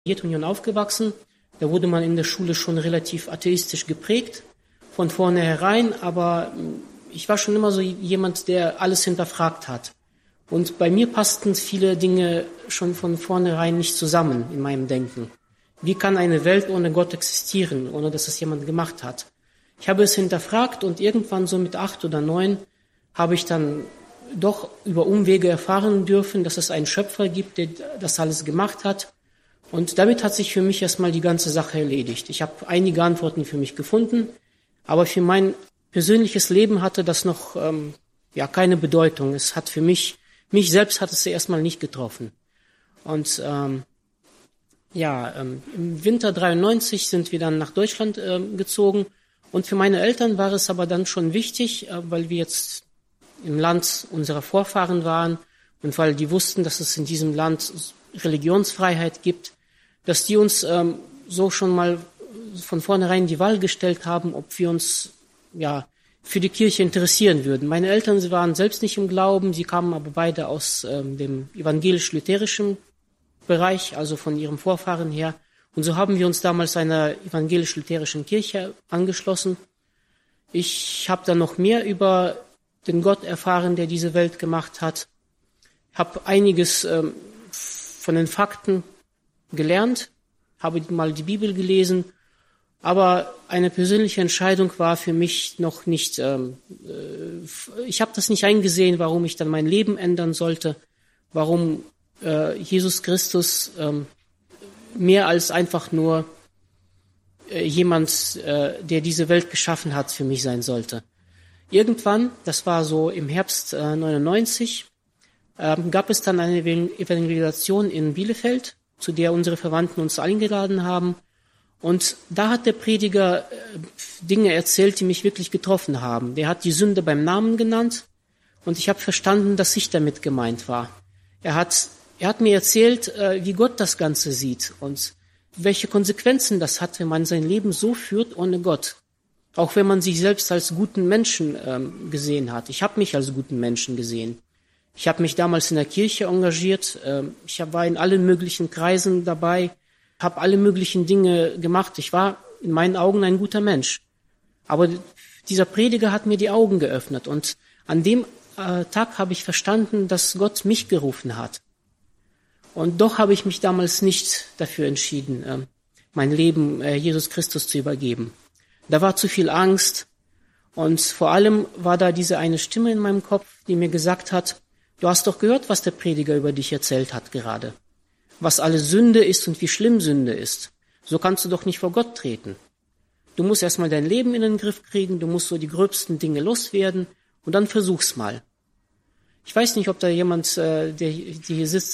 Sowjetunion aufgewachsen. Da wurde man in der Schule schon relativ atheistisch geprägt, von vornherein, aber ich war schon immer so jemand, der alles hinterfragt hat. Und bei mir passten viele Dinge schon von vornherein nicht zusammen in meinem Denken. Wie kann eine Welt ohne Gott existieren, ohne dass es jemand gemacht hat? Ich habe es hinterfragt und irgendwann so mit 8 oder 9 habe ich dann doch über Umwege erfahren dürfen, dass es einen Schöpfer gibt, der das alles gemacht hat. Und damit hat sich für mich erstmal die ganze Sache erledigt. Ich habe einige Antworten für mich gefunden, aber für mein persönliches Leben hatte das noch keine Bedeutung. Es hat für mich selbst hat es erstmal nicht getroffen. Und im Winter 93 sind wir dann nach Deutschland gezogen. Und für meine Eltern war es aber dann schon wichtig, weil wir jetzt im Land unserer Vorfahren waren und weil die wussten, dass es in diesem Land Religionsfreiheit gibt, dass die uns so schon mal von vornherein die Wahl gestellt haben, ob wir uns für die Kirche interessieren würden. Meine Eltern, sie waren selbst nicht im Glauben, sie kamen aber beide aus dem evangelisch-lutherischen Bereich, also von ihrem Vorfahren her. Und so haben wir uns damals einer evangelisch-lutherischen Kirche angeschlossen. Ich habe dann noch mehr über den Gott erfahren, der diese Welt gemacht hat. Habe einiges von den Fakten gelernt, habe mal die Bibel gelesen, aber eine persönliche Entscheidung war für mich noch nicht, ich habe das nicht eingesehen, warum ich dann mein Leben ändern sollte, warum Jesus Christus mehr als einfach nur jemand, der diese Welt geschaffen hat, für mich sein sollte. Irgendwann, das war so im Herbst 99, gab es dann eine Evangelisation in Bielefeld, zu der unsere Verwandten uns eingeladen haben. Und da hat der Prediger Dinge erzählt, die mich wirklich getroffen haben. Der hat die Sünde beim Namen genannt und ich habe verstanden, dass ich damit gemeint war. Er hat mir erzählt, wie Gott das Ganze sieht und welche Konsequenzen das hat, wenn man sein Leben so führt ohne Gott. Auch wenn man sich selbst als guten Menschen gesehen hat. Ich habe mich als guten Menschen gesehen. Ich habe mich damals in der Kirche engagiert. Ich war in allen möglichen Kreisen dabei, habe alle möglichen Dinge gemacht. Ich war in meinen Augen ein guter Mensch. Aber dieser Prediger hat mir die Augen geöffnet. Und an dem Tag habe ich verstanden, dass Gott mich gerufen hat. Und doch habe ich mich damals nicht dafür entschieden, mein Leben Jesus Christus zu übergeben. Da war zu viel Angst und vor allem war da diese eine Stimme in meinem Kopf, die mir gesagt hat, du hast doch gehört, was der Prediger über dich erzählt hat gerade. Was alles Sünde ist und wie schlimm Sünde ist. So kannst du doch nicht vor Gott treten. Du musst erstmal dein Leben in den Griff kriegen, du musst so die gröbsten Dinge loswerden und dann versuch's mal. Ich weiß nicht, ob da jemand, der hier sitzt,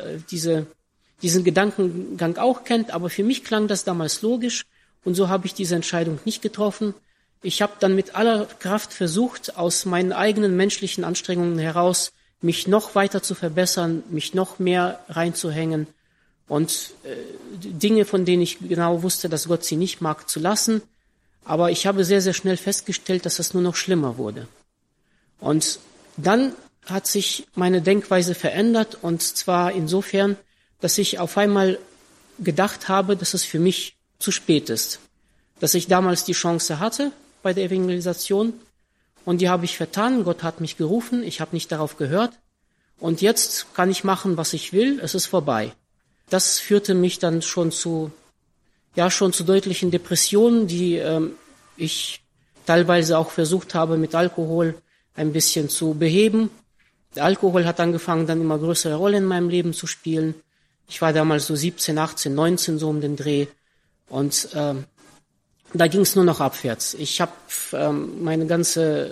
diesen Gedankengang auch kennt, aber für mich klang das damals logisch und so habe ich diese Entscheidung nicht getroffen. Ich habe dann mit aller Kraft versucht, aus meinen eigenen menschlichen Anstrengungen heraus, mich noch weiter zu verbessern, mich noch mehr reinzuhängen und Dinge, von denen ich genau wusste, dass Gott sie nicht mag, zu lassen. Aber ich habe sehr, sehr schnell festgestellt, dass es nur noch schlimmer wurde. Und dann hat sich meine Denkweise verändert und zwar insofern, dass ich auf einmal gedacht habe, dass es für mich zu spät ist. Dass ich damals die Chance hatte bei der Evangelisation und die habe ich vertan. Gott hat mich gerufen, ich habe nicht darauf gehört und jetzt kann ich machen, was ich will, es ist vorbei. Das führte mich dann schon zu deutlichen Depressionen, die ich teilweise auch versucht habe, mit Alkohol ein bisschen zu beheben. Der Alkohol hat angefangen, dann immer größere Rolle in meinem Leben zu spielen. Ich war damals so 17, 18, 19 so um den Dreh und da ging es nur noch abwärts. Ich habe meine ganzen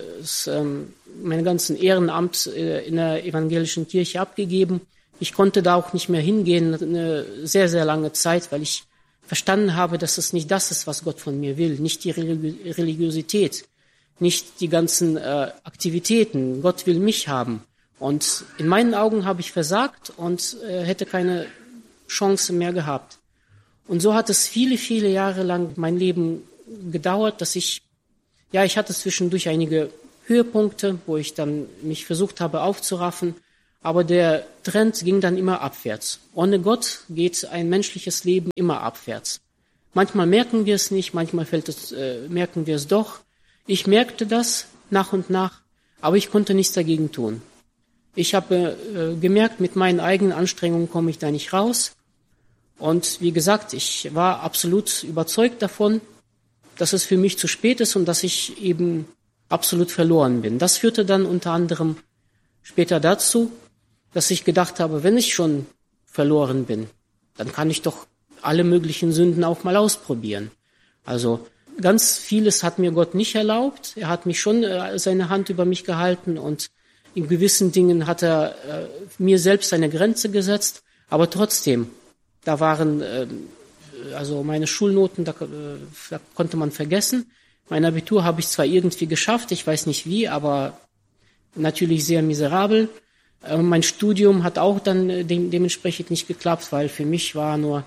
Ehrenamt in der evangelischen Kirche abgegeben. Ich konnte da auch nicht mehr hingehen, eine sehr, sehr lange Zeit, weil ich verstanden habe, dass es nicht das ist, was Gott von mir will, nicht die Religiosität, nicht die ganzen Aktivitäten. Gott will mich haben. Und in meinen Augen habe ich versagt und hätte keine Chance mehr gehabt. Und so hat es viele, viele Jahre lang mein Leben gedauert, dass ich hatte zwischendurch einige Höhepunkte, wo ich dann mich versucht habe aufzuraffen, aber der Trend ging dann immer abwärts. Ohne Gott geht ein menschliches Leben immer abwärts. Manchmal merken wir es nicht, manchmal merken wir es doch. Ich merkte das nach und nach, aber ich konnte nichts dagegen tun. Ich habe gemerkt, mit meinen eigenen Anstrengungen komme ich da nicht raus. Und wie gesagt, ich war absolut überzeugt davon, dass es für mich zu spät ist und dass ich eben absolut verloren bin. Das führte dann unter anderem später dazu, dass ich gedacht habe, wenn ich schon verloren bin, dann kann ich doch alle möglichen Sünden auch mal ausprobieren. Also ganz vieles hat mir Gott nicht erlaubt. Er hat mich schon seine Hand über mich gehalten und in gewissen Dingen hat er mir selbst eine Grenze gesetzt. Aber trotzdem, da waren also meine Schulnoten, da konnte man vergessen. Mein Abitur habe ich zwar irgendwie geschafft, ich weiß nicht wie, aber natürlich sehr miserabel. Mein Studium hat auch dann dementsprechend nicht geklappt, weil für mich war nur,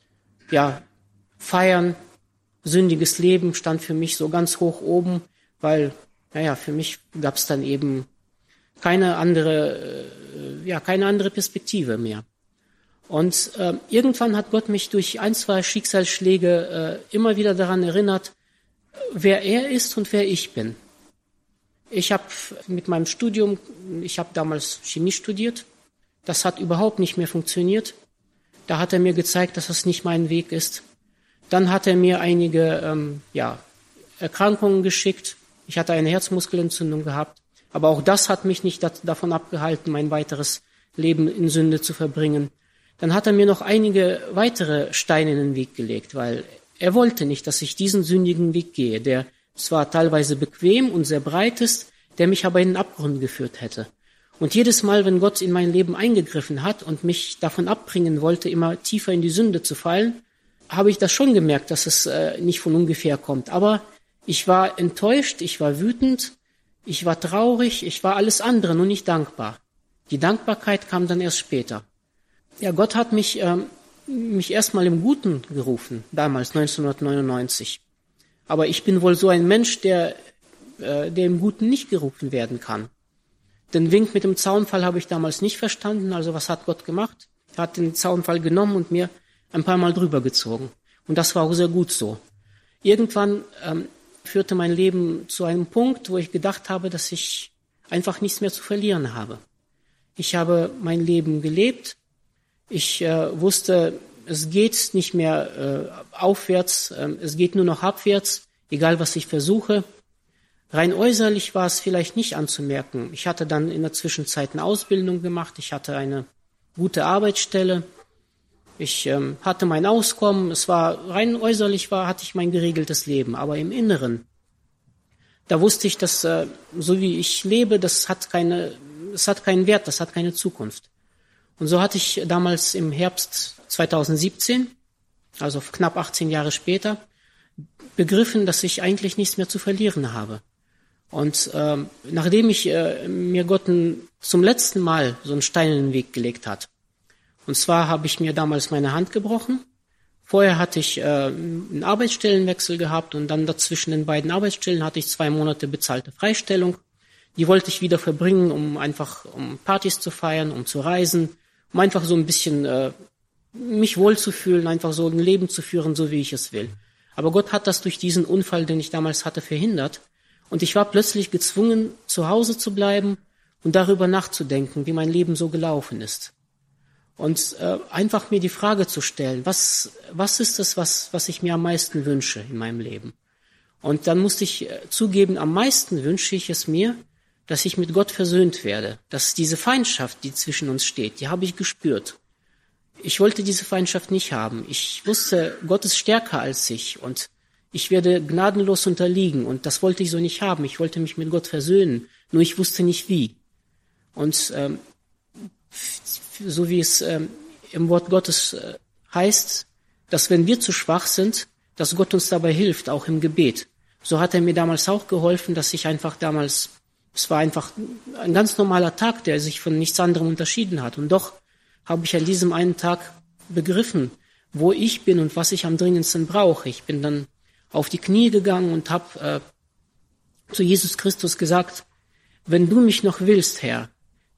Feiern, sündiges Leben stand für mich so ganz hoch oben, weil, für mich gab es dann eben keine andere Perspektive mehr. Und irgendwann hat Gott mich durch 1, 2 Schicksalsschläge immer wieder daran erinnert, wer er ist und wer ich bin. Ich habe mit meinem Studium, ich habe damals Chemie studiert, das hat überhaupt nicht mehr funktioniert. Da hat er mir gezeigt, dass das nicht mein Weg ist. Dann hat er mir einige Erkrankungen geschickt. Ich hatte eine Herzmuskelentzündung gehabt. Aber auch das hat mich nicht davon abgehalten, mein weiteres Leben in Sünde zu verbringen. Dann hat er mir noch einige weitere Steine in den Weg gelegt, weil er wollte nicht, dass ich diesen sündigen Weg gehe, der zwar teilweise bequem und sehr breit ist, der mich aber in den Abgrund geführt hätte. Und jedes Mal, wenn Gott in mein Leben eingegriffen hat und mich davon abbringen wollte, immer tiefer in die Sünde zu fallen, habe ich das schon gemerkt, dass es nicht von ungefähr kommt. Aber ich war enttäuscht, ich war wütend, ich war traurig, ich war alles andere, nur nicht dankbar. Die Dankbarkeit kam dann erst später. Ja, Gott hat mich erstmal im Guten gerufen, damals 1999. Aber ich bin wohl so ein Mensch, der im Guten nicht gerufen werden kann. Den Wink mit dem Zaunfall habe ich damals nicht verstanden. Also was hat Gott gemacht? Er hat den Zaunfall genommen und mir ein paar Mal drüber gezogen. Und das war auch sehr gut so. Irgendwann führte mein Leben zu einem Punkt, wo ich gedacht habe, dass ich einfach nichts mehr zu verlieren habe. Ich habe mein Leben gelebt. Ich wusste, es geht nicht mehr aufwärts, es geht nur noch abwärts, egal was ich versuche. Rein äußerlich war es vielleicht nicht anzumerken. Ich hatte dann in der Zwischenzeit eine Ausbildung gemacht, ich hatte eine gute Arbeitsstelle, ich hatte mein Auskommen, es war rein äußerlich hatte ich mein geregeltes Leben, aber im Inneren, da wusste ich, dass so wie ich lebe, das hat keinen Wert, das hat keine Zukunft. Und so hatte ich damals im Herbst 2017, also knapp 18 Jahre später, begriffen, dass ich eigentlich nichts mehr zu verlieren habe. Und nachdem mir Gott zum letzten Mal so einen Stein in den Weg gelegt hat, und zwar habe ich mir damals meine Hand gebrochen. Vorher hatte ich einen Arbeitsstellenwechsel gehabt und dann dazwischen den beiden Arbeitsstellen hatte ich 2 Monate bezahlte Freistellung. Die wollte ich wieder verbringen, um Partys zu feiern, um zu reisen, um einfach so ein bisschen mich wohlzufühlen, einfach so ein Leben zu führen, so wie ich es will. Aber Gott hat das durch diesen Unfall, den ich damals hatte, verhindert. Und ich war plötzlich gezwungen, zu Hause zu bleiben und darüber nachzudenken, wie mein Leben so gelaufen ist. Und einfach mir die Frage zu stellen, was ist es, was ich mir am meisten wünsche in meinem Leben? Und dann musste ich zugeben, am meisten wünsche ich es mir, dass ich mit Gott versöhnt werde. Dass diese Feindschaft, die zwischen uns steht, die habe ich gespürt. Ich wollte diese Feindschaft nicht haben. Ich wusste, Gott ist stärker als ich und ich werde gnadenlos unterliegen. Und das wollte ich so nicht haben. Ich wollte mich mit Gott versöhnen. Nur ich wusste nicht wie. Und so wie es im Wort Gottes heißt, dass wenn wir zu schwach sind, dass Gott uns dabei hilft, auch im Gebet. So hat er mir damals auch geholfen, dass ich einfach damals, es war einfach ein ganz normaler Tag, der sich von nichts anderem unterschieden hat. Und doch habe ich an diesem einen Tag begriffen, wo ich bin und was ich am dringendsten brauche. Ich bin dann auf die Knie gegangen und habe zu Jesus Christus gesagt, wenn du mich noch willst, Herr,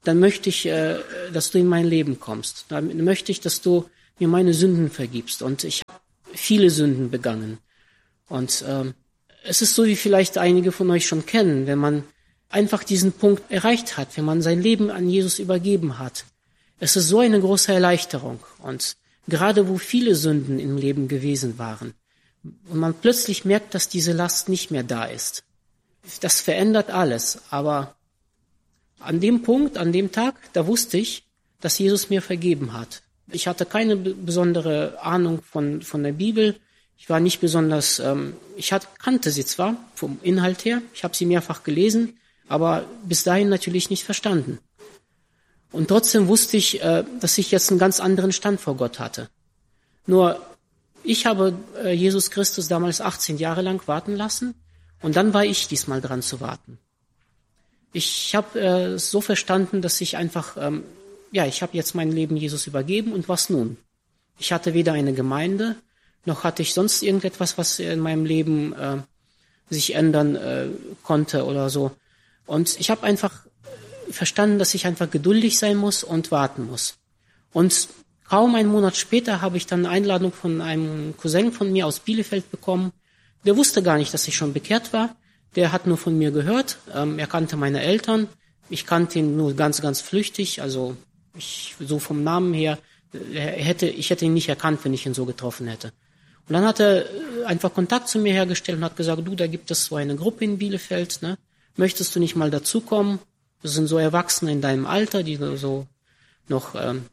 dann möchte ich, dass du in mein Leben kommst. Dann möchte ich, dass du mir meine Sünden vergibst. Und ich habe viele Sünden begangen. Und es ist so, wie vielleicht einige von euch schon kennen, wenn man einfach diesen Punkt erreicht hat, wenn man sein Leben an Jesus übergeben hat. Es ist so eine große Erleichterung. Und gerade wo viele Sünden im Leben gewesen waren und man plötzlich merkt, dass diese Last nicht mehr da ist. Das verändert alles. Aber an dem Punkt, an dem Tag, da wusste ich, dass Jesus mir vergeben hat. Ich hatte keine besondere Ahnung von der Bibel. Ich war nicht besonders, kannte sie zwar vom Inhalt her, ich habe sie mehrfach gelesen, aber bis dahin natürlich nicht verstanden. Und trotzdem wusste ich, dass ich jetzt einen ganz anderen Stand vor Gott hatte. Nur, ich habe Jesus Christus damals 18 Jahre lang warten lassen und dann war ich diesmal dran zu warten. Ich habe so verstanden, dass ich einfach, ich habe jetzt mein Leben Jesus übergeben und was nun? Ich hatte weder eine Gemeinde, noch hatte ich sonst irgendetwas, was in meinem Leben sich ändern konnte oder so. Und ich habe einfach verstanden, dass ich einfach geduldig sein muss und warten muss. Und kaum einen Monat später habe ich dann eine Einladung von einem Cousin von mir aus Bielefeld bekommen. Der wusste gar nicht, dass ich schon bekehrt war. Der hat nur von mir gehört. Er kannte meine Eltern. Ich kannte ihn nur ganz, ganz flüchtig. Also so vom Namen her, ich hätte ihn nicht erkannt, wenn ich ihn so getroffen hätte. Und dann hat er einfach Kontakt zu mir hergestellt und hat gesagt, du, da gibt es so eine Gruppe in Bielefeld, ne? Möchtest du nicht mal dazukommen? Das sind so Erwachsene in deinem Alter, die so noch,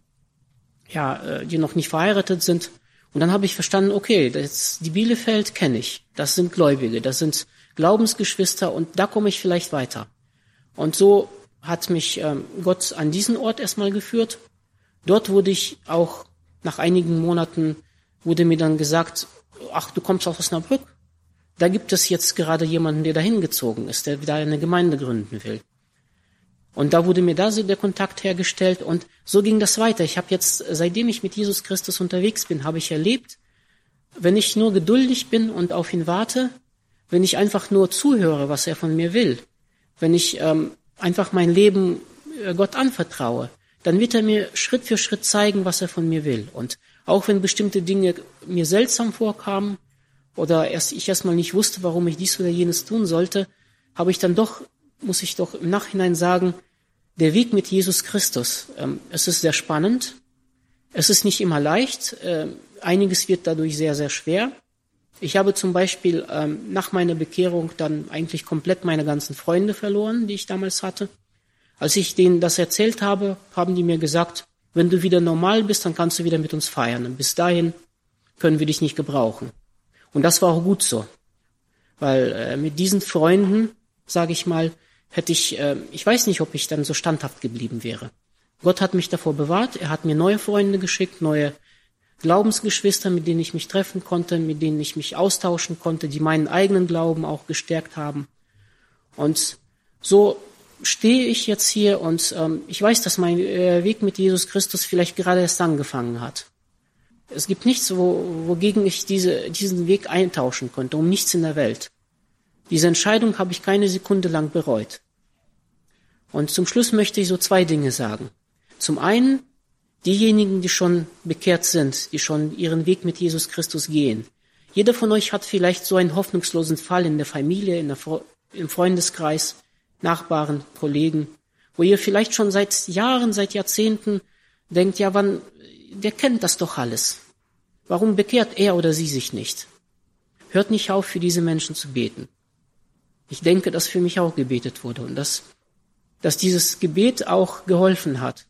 die noch nicht verheiratet sind. Und dann habe ich verstanden, okay, die Bielefeld kenne ich. Das sind Gläubige, das sind Glaubensgeschwister und da komme ich vielleicht weiter. Und so hat mich Gott an diesen Ort erstmal geführt. Dort wurde ich auch nach einigen Monaten, wurde mir dann gesagt, ach, du kommst aus Osnabrück. Da gibt es jetzt gerade jemanden, der dahin gezogen ist, der da eine Gemeinde gründen will. Und da wurde mir da so der Kontakt hergestellt und so ging das weiter. Ich habe jetzt, seitdem ich mit Jesus Christus unterwegs bin, habe ich erlebt, wenn ich nur geduldig bin und auf ihn warte, wenn ich einfach nur zuhöre, was er von mir will, wenn ich einfach mein Leben Gott anvertraue, dann wird er mir Schritt für Schritt zeigen, was er von mir will. Und auch wenn bestimmte Dinge mir seltsam vorkamen oder ich erstmal nicht wusste, warum ich dies oder jenes tun sollte, muss ich doch im Nachhinein sagen, der Weg mit Jesus Christus, es ist sehr spannend, es ist nicht immer leicht, einiges wird dadurch sehr, sehr schwer. Ich habe zum Beispiel nach meiner Bekehrung dann eigentlich komplett meine ganzen Freunde verloren, die ich damals hatte. Als ich denen das erzählt habe, haben die mir gesagt, wenn du wieder normal bist, dann kannst du wieder mit uns feiern. Und bis dahin können wir dich nicht gebrauchen. Und das war auch gut so. Weil mit diesen Freunden, sage ich mal, ich weiß nicht, ob ich dann so standhaft geblieben wäre. Gott hat mich davor bewahrt, er hat mir neue Freunde geschickt, neue Glaubensgeschwister, mit denen ich mich treffen konnte, mit denen ich mich austauschen konnte, die meinen eigenen Glauben auch gestärkt haben. Und so stehe ich jetzt hier und ich weiß, dass mein Weg mit Jesus Christus vielleicht gerade erst angefangen hat. Es gibt nichts, wogegen ich diesen Weg eintauschen konnte, um nichts in der Welt. Diese Entscheidung habe ich keine Sekunde lang bereut. Und zum Schluss möchte ich so 2 Dinge sagen. Zum einen, diejenigen, die schon bekehrt sind, die schon ihren Weg mit Jesus Christus gehen. Jeder von euch hat vielleicht so einen hoffnungslosen Fall in der Familie, im Freundeskreis, Nachbarn, Kollegen, wo ihr vielleicht schon seit Jahren, seit Jahrzehnten denkt, ja, der kennt das doch alles. Warum bekehrt er oder sie sich nicht? Hört nicht auf, für diese Menschen zu beten. Ich denke, dass für mich auch gebetet wurde und dass dieses Gebet auch geholfen hat.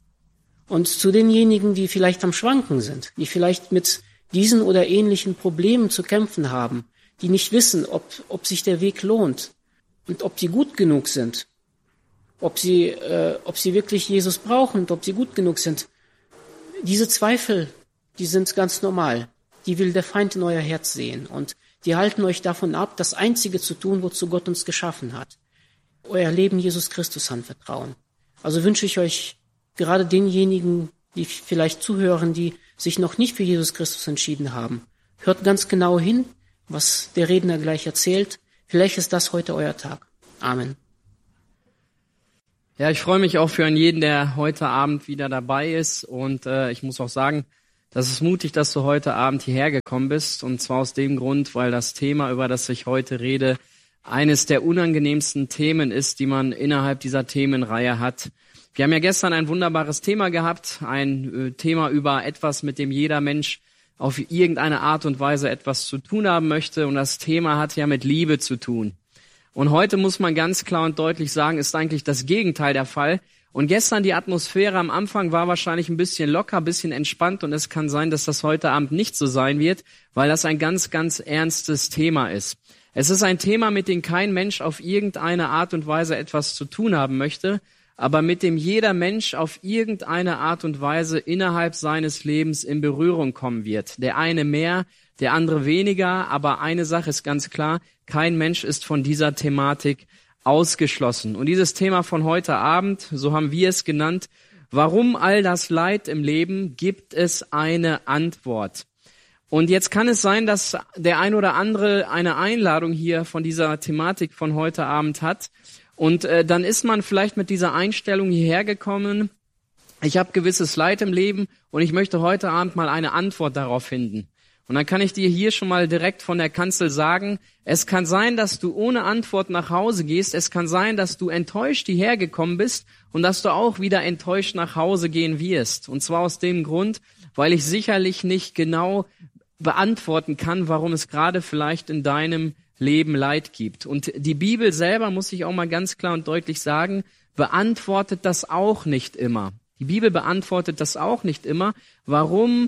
Und zu denjenigen, die vielleicht am Schwanken sind, die vielleicht mit diesen oder ähnlichen Problemen zu kämpfen haben, die nicht wissen, ob sich der Weg lohnt und ob sie gut genug sind, ob sie wirklich Jesus brauchen und ob sie gut genug sind. Diese Zweifel, die sind ganz normal. Die will der Feind in euer Herz sehen und die halten euch davon ab, das Einzige zu tun, wozu Gott uns geschaffen hat. Euer Leben Jesus Christus anvertrauen. Also wünsche ich euch gerade denjenigen, die vielleicht zuhören, die sich noch nicht für Jesus Christus entschieden haben. Hört ganz genau hin, was der Redner gleich erzählt. Vielleicht ist das heute euer Tag. Amen. Ja, ich freue mich auch für jeden, der heute Abend wieder dabei ist. Und ich muss auch sagen, das ist mutig, dass du heute Abend hierher gekommen bist. Und zwar aus dem Grund, weil das Thema, über das ich heute rede, eines der unangenehmsten Themen ist, die man innerhalb dieser Themenreihe hat. Wir haben ja gestern ein wunderbares Thema gehabt, ein Thema über etwas, mit dem jeder Mensch auf irgendeine Art und Weise etwas zu tun haben möchte. Und das Thema hat ja mit Liebe zu tun. Und heute muss man ganz klar und deutlich sagen, ist eigentlich das Gegenteil der Fall. Und gestern die Atmosphäre am Anfang war wahrscheinlich ein bisschen locker, ein bisschen entspannt. Und es kann sein, dass das heute Abend nicht so sein wird, weil das ein ganz, ganz ernstes Thema ist. Es ist ein Thema, mit dem kein Mensch auf irgendeine Art und Weise etwas zu tun haben möchte, aber mit dem jeder Mensch auf irgendeine Art und Weise innerhalb seines Lebens in Berührung kommen wird. Der eine mehr, der andere weniger, aber eine Sache ist ganz klar, kein Mensch ist von dieser Thematik ausgeschlossen. Und dieses Thema von heute Abend, so haben wir es genannt, warum all das Leid im Leben, gibt es eine Antwort. Und jetzt kann es sein, dass der ein oder andere eine Einladung hier von dieser Thematik von heute Abend hat. Und dann ist man vielleicht mit dieser Einstellung hierher gekommen, ich habe gewisses Leid im Leben und ich möchte heute Abend mal eine Antwort darauf finden. Und dann kann ich dir hier schon mal direkt von der Kanzel sagen, es kann sein, dass du ohne Antwort nach Hause gehst, es kann sein, dass du enttäuscht hierher gekommen bist und dass du auch wieder enttäuscht nach Hause gehen wirst. Und zwar aus dem Grund, weil ich sicherlich nicht genau beantworten kann, warum es gerade vielleicht in deinem Leben Leid gibt. Und die Bibel selber, muss ich auch mal ganz klar und deutlich sagen, beantwortet das auch nicht immer. Die Bibel beantwortet das auch nicht immer, warum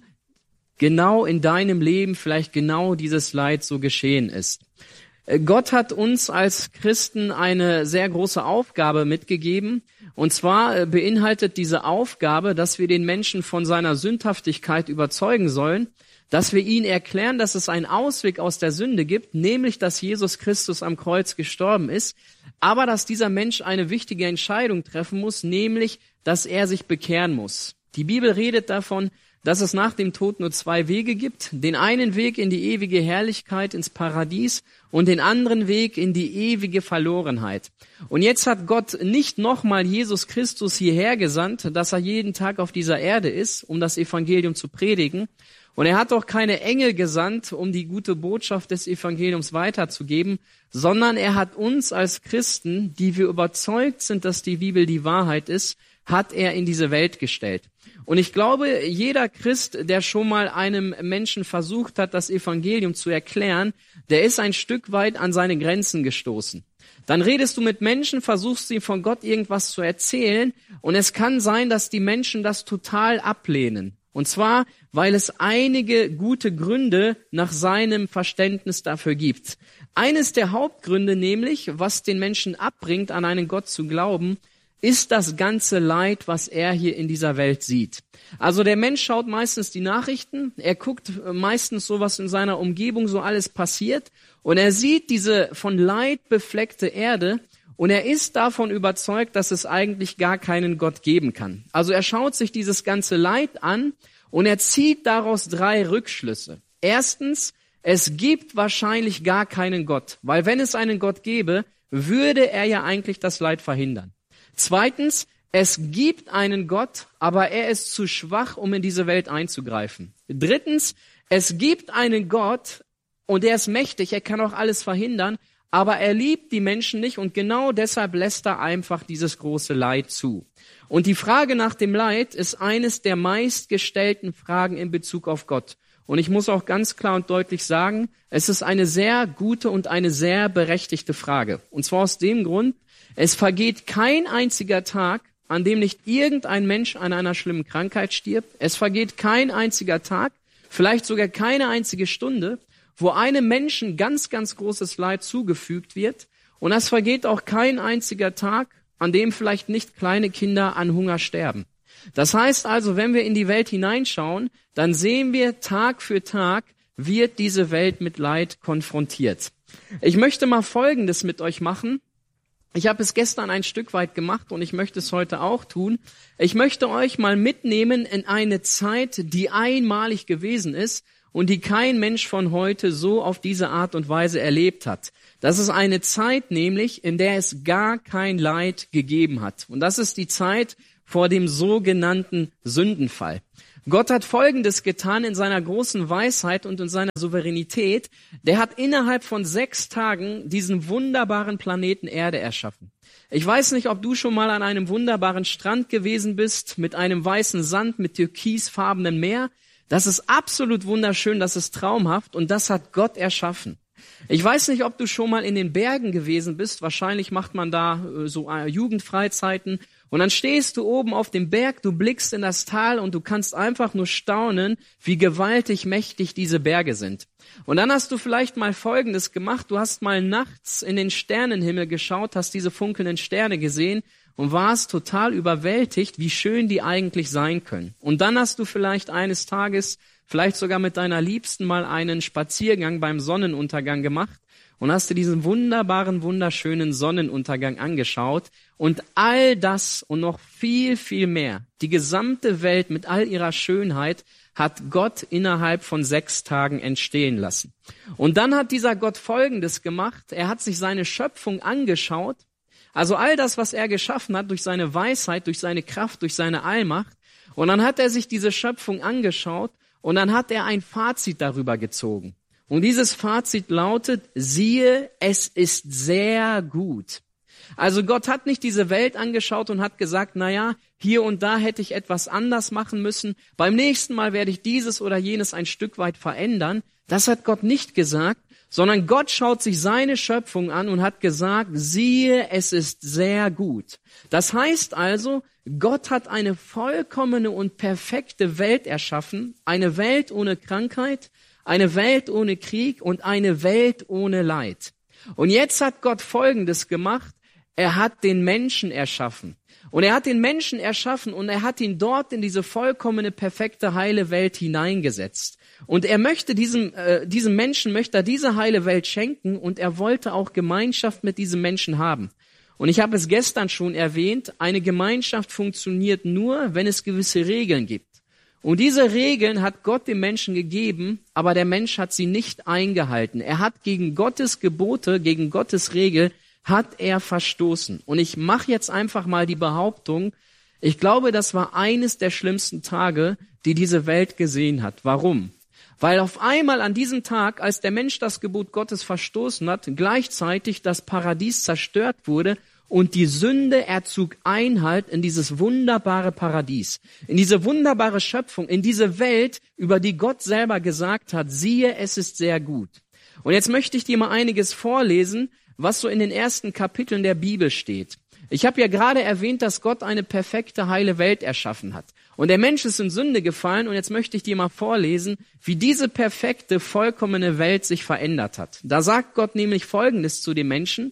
genau in deinem Leben vielleicht genau dieses Leid so geschehen ist. Gott hat uns als Christen eine sehr große Aufgabe mitgegeben. Und zwar beinhaltet diese Aufgabe, dass wir den Menschen von seiner Sündhaftigkeit überzeugen sollen, dass wir ihnen erklären, dass es einen Ausweg aus der Sünde gibt, nämlich, dass Jesus Christus am Kreuz gestorben ist, aber dass dieser Mensch eine wichtige Entscheidung treffen muss, nämlich, dass er sich bekehren muss. Die Bibel redet davon, dass es nach dem Tod nur zwei Wege gibt, den einen Weg in die ewige Herrlichkeit, ins Paradies und den anderen Weg in die ewige Verlorenheit. Und jetzt hat Gott nicht nochmal Jesus Christus hierher gesandt, dass er jeden Tag auf dieser Erde ist, um das Evangelium zu predigen. Und er hat auch keine Engel gesandt, um die gute Botschaft des Evangeliums weiterzugeben, sondern er hat uns als Christen, die wir überzeugt sind, dass die Bibel die Wahrheit ist, hat er in diese Welt gestellt. Und ich glaube, jeder Christ, der schon mal einem Menschen versucht hat, das Evangelium zu erklären, der ist ein Stück weit an seine Grenzen gestoßen. Dann redest du mit Menschen, versuchst ihm von Gott irgendwas zu erzählen und es kann sein, dass die Menschen das total ablehnen. Und zwar, weil es einige gute Gründe nach seinem Verständnis dafür gibt. Eines der Hauptgründe nämlich, was den Menschen abbringt, an einen Gott zu glauben, ist das ganze Leid, was er hier in dieser Welt sieht. Also der Mensch schaut meistens die Nachrichten, er guckt meistens so, was in seiner Umgebung so alles passiert und er sieht diese von Leid befleckte Erde und er ist davon überzeugt, dass es eigentlich gar keinen Gott geben kann. Also er schaut sich dieses ganze Leid an und er zieht daraus 3 Rückschlüsse. Erstens, es gibt wahrscheinlich gar keinen Gott, weil wenn es einen Gott gäbe, würde er ja eigentlich das Leid verhindern. Zweitens, es gibt einen Gott, aber er ist zu schwach, um in diese Welt einzugreifen. Drittens, es gibt einen Gott und er ist mächtig, er kann auch alles verhindern, aber er liebt die Menschen nicht und genau deshalb lässt er einfach dieses große Leid zu. Und die Frage nach dem Leid ist eines der meistgestellten Fragen in Bezug auf Gott. Und ich muss auch ganz klar und deutlich sagen, es ist eine sehr gute und eine sehr berechtigte Frage. Und zwar aus dem Grund, es vergeht kein einziger Tag, an dem nicht irgendein Mensch an einer schlimmen Krankheit stirbt. Es vergeht kein einziger Tag, vielleicht sogar keine einzige Stunde, wo einem Menschen ganz, ganz großes Leid zugefügt wird. Und es vergeht auch kein einziger Tag, an dem vielleicht nicht kleine Kinder an Hunger sterben. Das heißt also, wenn wir in die Welt hineinschauen, dann sehen wir, Tag für Tag wird diese Welt mit Leid konfrontiert. Ich möchte mal Folgendes mit euch machen. Ich habe es gestern ein Stück weit gemacht und ich möchte es heute auch tun. Ich möchte euch mal mitnehmen in eine Zeit, die einmalig gewesen ist. und die kein Mensch von heute so auf diese Art und Weise erlebt hat. Das ist eine Zeit nämlich, in der es gar kein Leid gegeben hat. Und das ist die Zeit vor dem sogenannten Sündenfall. Gott hat Folgendes getan in seiner großen Weisheit und in seiner Souveränität. Der hat innerhalb von 6 Tagen diesen wunderbaren Planeten Erde erschaffen. Ich weiß nicht, ob du schon mal an einem wunderbaren Strand gewesen bist, mit einem weißen Sand, mit türkisfarbenem Meer. Das ist absolut wunderschön, das ist traumhaft und das hat Gott erschaffen. Ich weiß nicht, ob du schon mal in den Bergen gewesen bist. Wahrscheinlich macht man da so Jugendfreizeiten. Und dann stehst du oben auf dem Berg, du blickst in das Tal und du kannst einfach nur staunen, wie gewaltig mächtig diese Berge sind. Und dann hast du vielleicht mal Folgendes gemacht. Du hast mal nachts in den Sternenhimmel geschaut, hast diese funkelnden Sterne gesehen und warst total überwältigt, wie schön die eigentlich sein können. Und dann hast du vielleicht eines Tages, vielleicht sogar mit deiner Liebsten mal einen Spaziergang beim Sonnenuntergang gemacht und hast dir diesen wunderbaren, wunderschönen Sonnenuntergang angeschaut und all das und noch viel, viel mehr, die gesamte Welt mit all ihrer Schönheit hat Gott innerhalb von 6 Tagen entstehen lassen. Und dann hat dieser Gott Folgendes gemacht, er hat sich seine Schöpfung angeschaut, also all das, was er geschaffen hat, durch seine Weisheit, durch seine Kraft, durch seine Allmacht, und dann hat er sich diese Schöpfung angeschaut und dann hat er ein Fazit darüber gezogen. Und dieses Fazit lautet, siehe, es ist sehr gut. Also Gott hat nicht diese Welt angeschaut und hat gesagt, naja, hier und da hätte ich etwas anders machen müssen. Beim nächsten Mal werde ich dieses oder jenes ein Stück weit verändern. Das hat Gott nicht gesagt, sondern Gott schaut sich seine Schöpfung an und hat gesagt, siehe, es ist sehr gut. Das heißt also, Gott hat eine vollkommene und perfekte Welt erschaffen, eine Welt ohne Krankheit, eine Welt ohne Krieg und eine Welt ohne Leid. Und jetzt hat Gott Folgendes gemacht. Er hat den Menschen erschaffen. Und er hat den Menschen erschaffen und er hat ihn dort in diese vollkommene, perfekte, heile Welt hineingesetzt. Und er möchte diesem Menschen möchte er diese heile Welt schenken und er wollte auch Gemeinschaft mit diesem Menschen haben. Und ich habe es gestern schon erwähnt, eine Gemeinschaft funktioniert nur, wenn es gewisse Regeln gibt. Und diese Regeln hat Gott dem Menschen gegeben, aber der Mensch hat sie nicht eingehalten. Er hat gegen Gottes Gebote, gegen Gottes Regel, hat er verstoßen. Und ich mache jetzt einfach mal die Behauptung, ich glaube, das war eines der schlimmsten Tage, die diese Welt gesehen hat. Warum? Weil auf einmal an diesem Tag, als der Mensch das Gebot Gottes verstoßen hat, gleichzeitig das Paradies zerstört wurde und die Sünde erzog Einhalt in dieses wunderbare Paradies, in diese wunderbare Schöpfung, in diese Welt, über die Gott selber gesagt hat, siehe, es ist sehr gut. Und jetzt möchte ich dir mal einiges vorlesen, was so in den ersten Kapiteln der Bibel steht. Ich habe ja gerade erwähnt, dass Gott eine perfekte, heile Welt erschaffen hat. Und der Mensch ist in Sünde gefallen und jetzt möchte ich dir mal vorlesen, wie diese perfekte, vollkommene Welt sich verändert hat. Da sagt Gott nämlich Folgendes zu dem Menschen: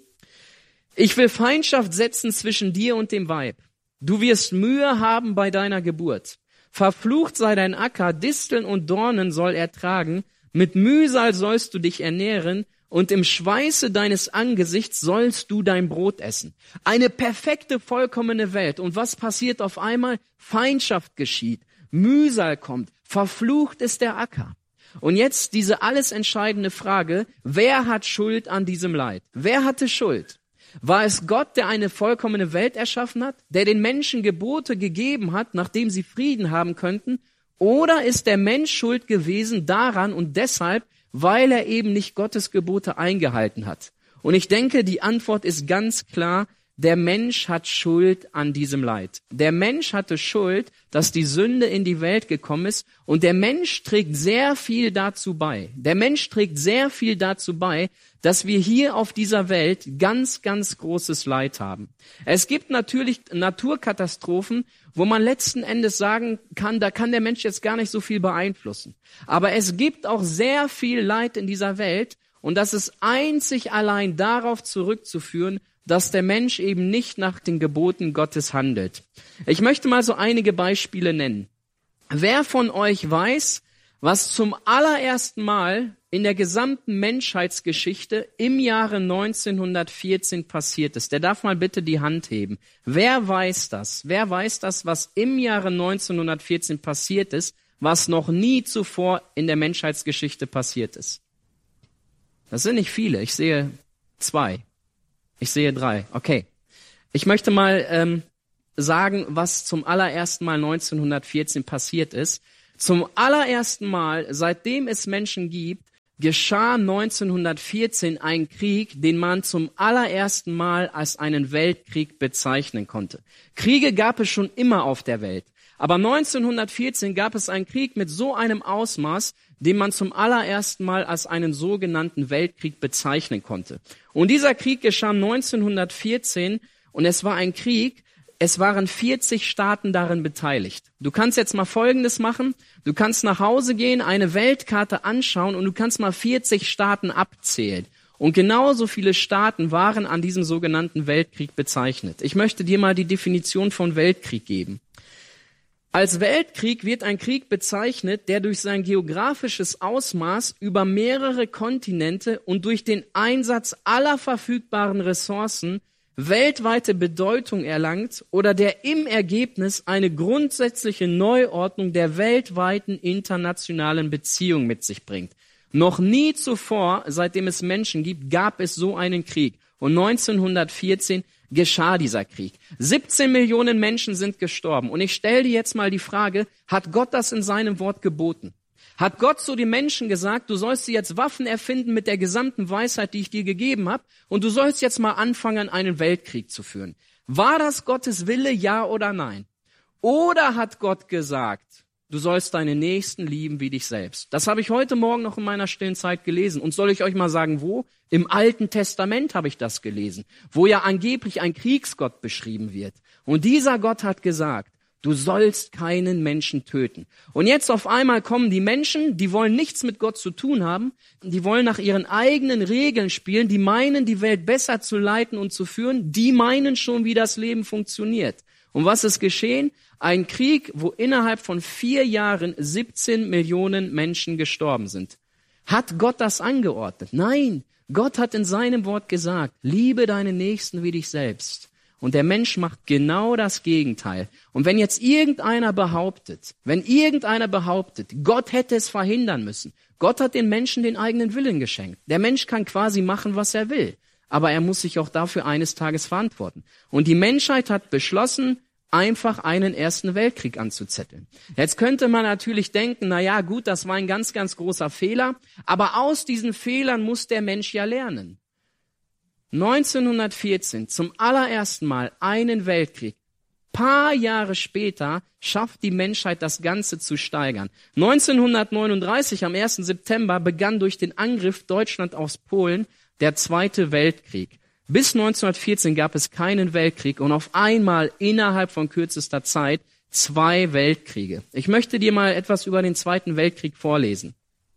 Ich will Feindschaft setzen zwischen dir und dem Weib. Du wirst Mühe haben bei deiner Geburt. Verflucht sei dein Acker, Disteln und Dornen soll er tragen. Mit Mühsal sollst du dich ernähren und im Schweiße deines Angesichts sollst du dein Brot essen. Eine perfekte, vollkommene Welt. Und was passiert auf einmal? Feindschaft geschieht. Mühsal kommt. Verflucht ist der Acker. Und jetzt diese alles entscheidende Frage, wer hat Schuld an diesem Leid? Wer hatte Schuld? War es Gott, der eine vollkommene Welt erschaffen hat, der den Menschen Gebote gegeben hat, nachdem sie Frieden haben könnten? Oder ist der Mensch schuld gewesen daran und deshalb, weil er eben nicht Gottes Gebote eingehalten hat? Und ich denke, die Antwort ist ganz klar, der Mensch hat Schuld an diesem Leid. Der Mensch hatte Schuld, dass die Sünde in die Welt gekommen ist und der Mensch trägt sehr viel dazu bei. Der Mensch trägt sehr viel dazu bei, dass wir hier auf dieser Welt ganz, ganz großes Leid haben. Es gibt natürlich Naturkatastrophen, wo man letzten Endes sagen kann, da kann der Mensch jetzt gar nicht so viel beeinflussen. Aber es gibt auch sehr viel Leid in dieser Welt und das ist einzig allein darauf zurückzuführen, dass der Mensch eben nicht nach den Geboten Gottes handelt. Ich möchte mal so einige Beispiele nennen. Wer von euch weiß, was zum allerersten Mal in der gesamten Menschheitsgeschichte im Jahre 1914 passiert ist? Der darf mal bitte die Hand heben. Wer weiß das? Wer weiß das, was im Jahre 1914 passiert ist, was noch nie zuvor in der Menschheitsgeschichte passiert ist. Das sind nicht viele. Ich sehe 2. Ich sehe 3. Okay. Ich möchte mal sagen, was zum allerersten Mal 1914 passiert ist. Zum allerersten Mal, seitdem es Menschen gibt, geschah 1914 ein Krieg, den man zum allerersten Mal als einen Weltkrieg bezeichnen konnte. Kriege gab es schon immer auf der Welt. Aber 1914 gab es einen Krieg mit so einem Ausmaß, den man zum allerersten Mal als einen sogenannten Weltkrieg bezeichnen konnte. Und dieser Krieg geschah 1914 und es war ein Krieg, es waren 40 Staaten darin beteiligt. Du kannst jetzt mal Folgendes machen. Du kannst nach Hause gehen, eine Weltkarte anschauen und du kannst mal 40 Staaten abzählen. Und genauso viele Staaten waren an diesem sogenannten Weltkrieg bezeichnet. Ich möchte dir mal die Definition von Weltkrieg geben. Als Weltkrieg wird ein Krieg bezeichnet, der durch sein geografisches Ausmaß über mehrere Kontinente und durch den Einsatz aller verfügbaren Ressourcen weltweite Bedeutung erlangt oder der im Ergebnis eine grundsätzliche Neuordnung der weltweiten internationalen Beziehungen mit sich bringt. Noch nie zuvor, seitdem es Menschen gibt, gab es so einen Krieg. Und 1914 geschah dieser Krieg. 17 Millionen Menschen sind gestorben. Und ich stelle dir jetzt mal die Frage, hat Gott das in seinem Wort geboten? Hat Gott so den Menschen gesagt, du sollst dir jetzt Waffen erfinden mit der gesamten Weisheit, die ich dir gegeben habe, und du sollst jetzt mal anfangen, einen Weltkrieg zu führen? War das Gottes Wille, ja oder nein? Oder hat Gott gesagt, du sollst deine Nächsten lieben wie dich selbst? Das habe ich heute Morgen noch in meiner stillen Zeit gelesen. Und soll ich euch mal sagen, wo? Im Alten Testament habe ich das gelesen, wo ja angeblich ein Kriegsgott beschrieben wird. Und dieser Gott hat gesagt, du sollst keinen Menschen töten. Und jetzt auf einmal kommen die Menschen, die wollen nichts mit Gott zu tun haben, die wollen nach ihren eigenen Regeln spielen, die meinen, die Welt besser zu leiten und zu führen, die meinen schon, wie das Leben funktioniert. Und was ist geschehen? Ein Krieg, wo innerhalb von 4 Jahren 17 Millionen Menschen gestorben sind. Hat Gott das angeordnet? Nein, Gott hat in seinem Wort gesagt, liebe deinen Nächsten wie dich selbst. Und der Mensch macht genau das Gegenteil. Und wenn jetzt irgendeiner behauptet, Gott hätte es verhindern müssen. Gott hat den Menschen den eigenen Willen geschenkt. Der Mensch kann quasi machen, was er will. Aber er muss sich auch dafür eines Tages verantworten. Und die Menschheit hat beschlossen, einfach einen ersten Weltkrieg anzuzetteln. Jetzt könnte man natürlich denken, na ja, gut, das war ein ganz, ganz großer Fehler. Aber aus diesen Fehlern muss der Mensch ja lernen. 1914 zum allerersten Mal einen Weltkrieg. Paar Jahre später schafft die Menschheit das Ganze zu steigern. 1939, am 1. September, begann durch den Angriff Deutschland aus Polen der Zweite Weltkrieg. Bis 1914 gab es keinen Weltkrieg und auf einmal innerhalb von kürzester Zeit 2 Weltkriege. Ich möchte dir mal etwas über den Zweiten Weltkrieg vorlesen.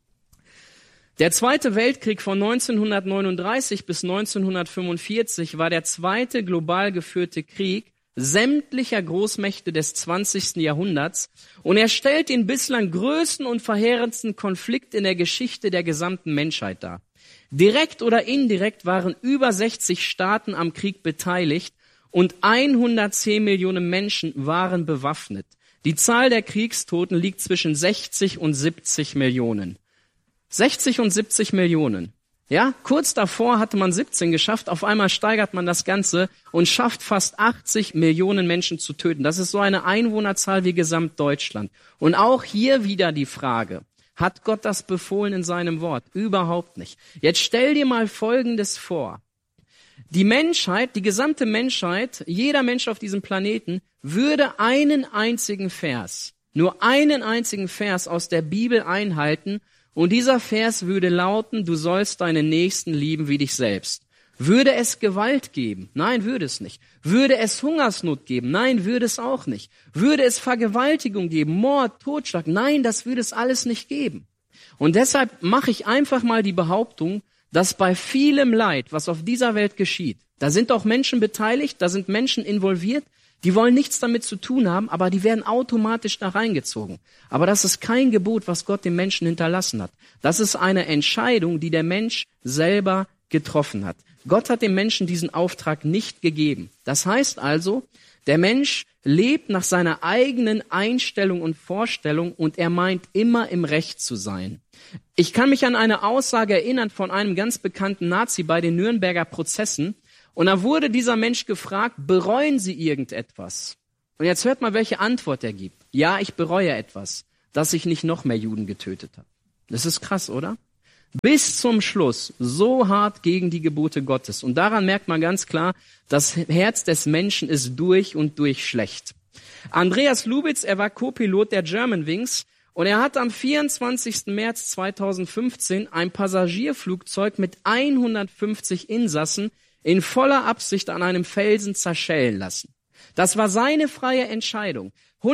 Der Zweite Weltkrieg von 1939 bis 1945 war der zweite global geführte Krieg sämtlicher Großmächte des 20. Jahrhunderts und er stellt den bislang größten und verheerendsten Konflikt in der Geschichte der gesamten Menschheit dar. Direkt oder indirekt waren über 60 Staaten am Krieg beteiligt und 110 Millionen Menschen waren bewaffnet. Die Zahl der Kriegstoten liegt zwischen 60 und 70 Millionen. 60 und 70 Millionen. Ja, kurz davor hatte man 17 geschafft, auf einmal steigert man das Ganze und schafft fast 80 Millionen Menschen zu töten. Das ist so eine Einwohnerzahl wie Gesamtdeutschland. Und auch hier wieder die Frage, hat Gott das befohlen in seinem Wort? Überhaupt nicht. Jetzt stell dir mal Folgendes vor. Die Menschheit, die gesamte Menschheit, jeder Mensch auf diesem Planeten würde einen einzigen Vers, nur einen einzigen Vers aus der Bibel einhalten und dieser Vers würde lauten, du sollst deinen Nächsten lieben wie dich selbst. Würde es Gewalt geben? Nein, würde es nicht. Würde es Hungersnot geben? Nein, würde es auch nicht. Würde es Vergewaltigung geben? Mord, Totschlag? Nein, das würde es alles nicht geben. Und deshalb mache ich einfach mal die Behauptung, dass bei vielem Leid, was auf dieser Welt geschieht, da sind auch Menschen beteiligt, da sind Menschen involviert, die wollen nichts damit zu tun haben, aber die werden automatisch da reingezogen. Aber das ist kein Gebot, was Gott dem Menschen hinterlassen hat. Das ist eine Entscheidung, die der Mensch selber getroffen hat. Gott hat dem Menschen diesen Auftrag nicht gegeben. Das heißt also, Der Mensch lebt nach seiner eigenen Einstellung und Vorstellung und er meint immer im Recht zu sein. Ich kann mich an eine Aussage erinnern von einem ganz bekannten Nazi bei den Nürnberger Prozessen. Und da wurde dieser Mensch gefragt, bereuen Sie irgendetwas? Und jetzt hört mal, welche Antwort er gibt. Ja, ich bereue etwas, dass ich nicht noch mehr Juden getötet habe. Das ist krass, oder? Bis zum Schluss so hart gegen die Gebote Gottes. Und daran merkt man ganz klar, das Herz des Menschen ist durch und durch schlecht. Andreas Lubitz, er war Co-Pilot der Germanwings und er hat am 24. März 2015 ein Passagierflugzeug mit 150 Insassen in voller Absicht an einem Felsen zerschellen lassen. Das war seine freie Entscheidung.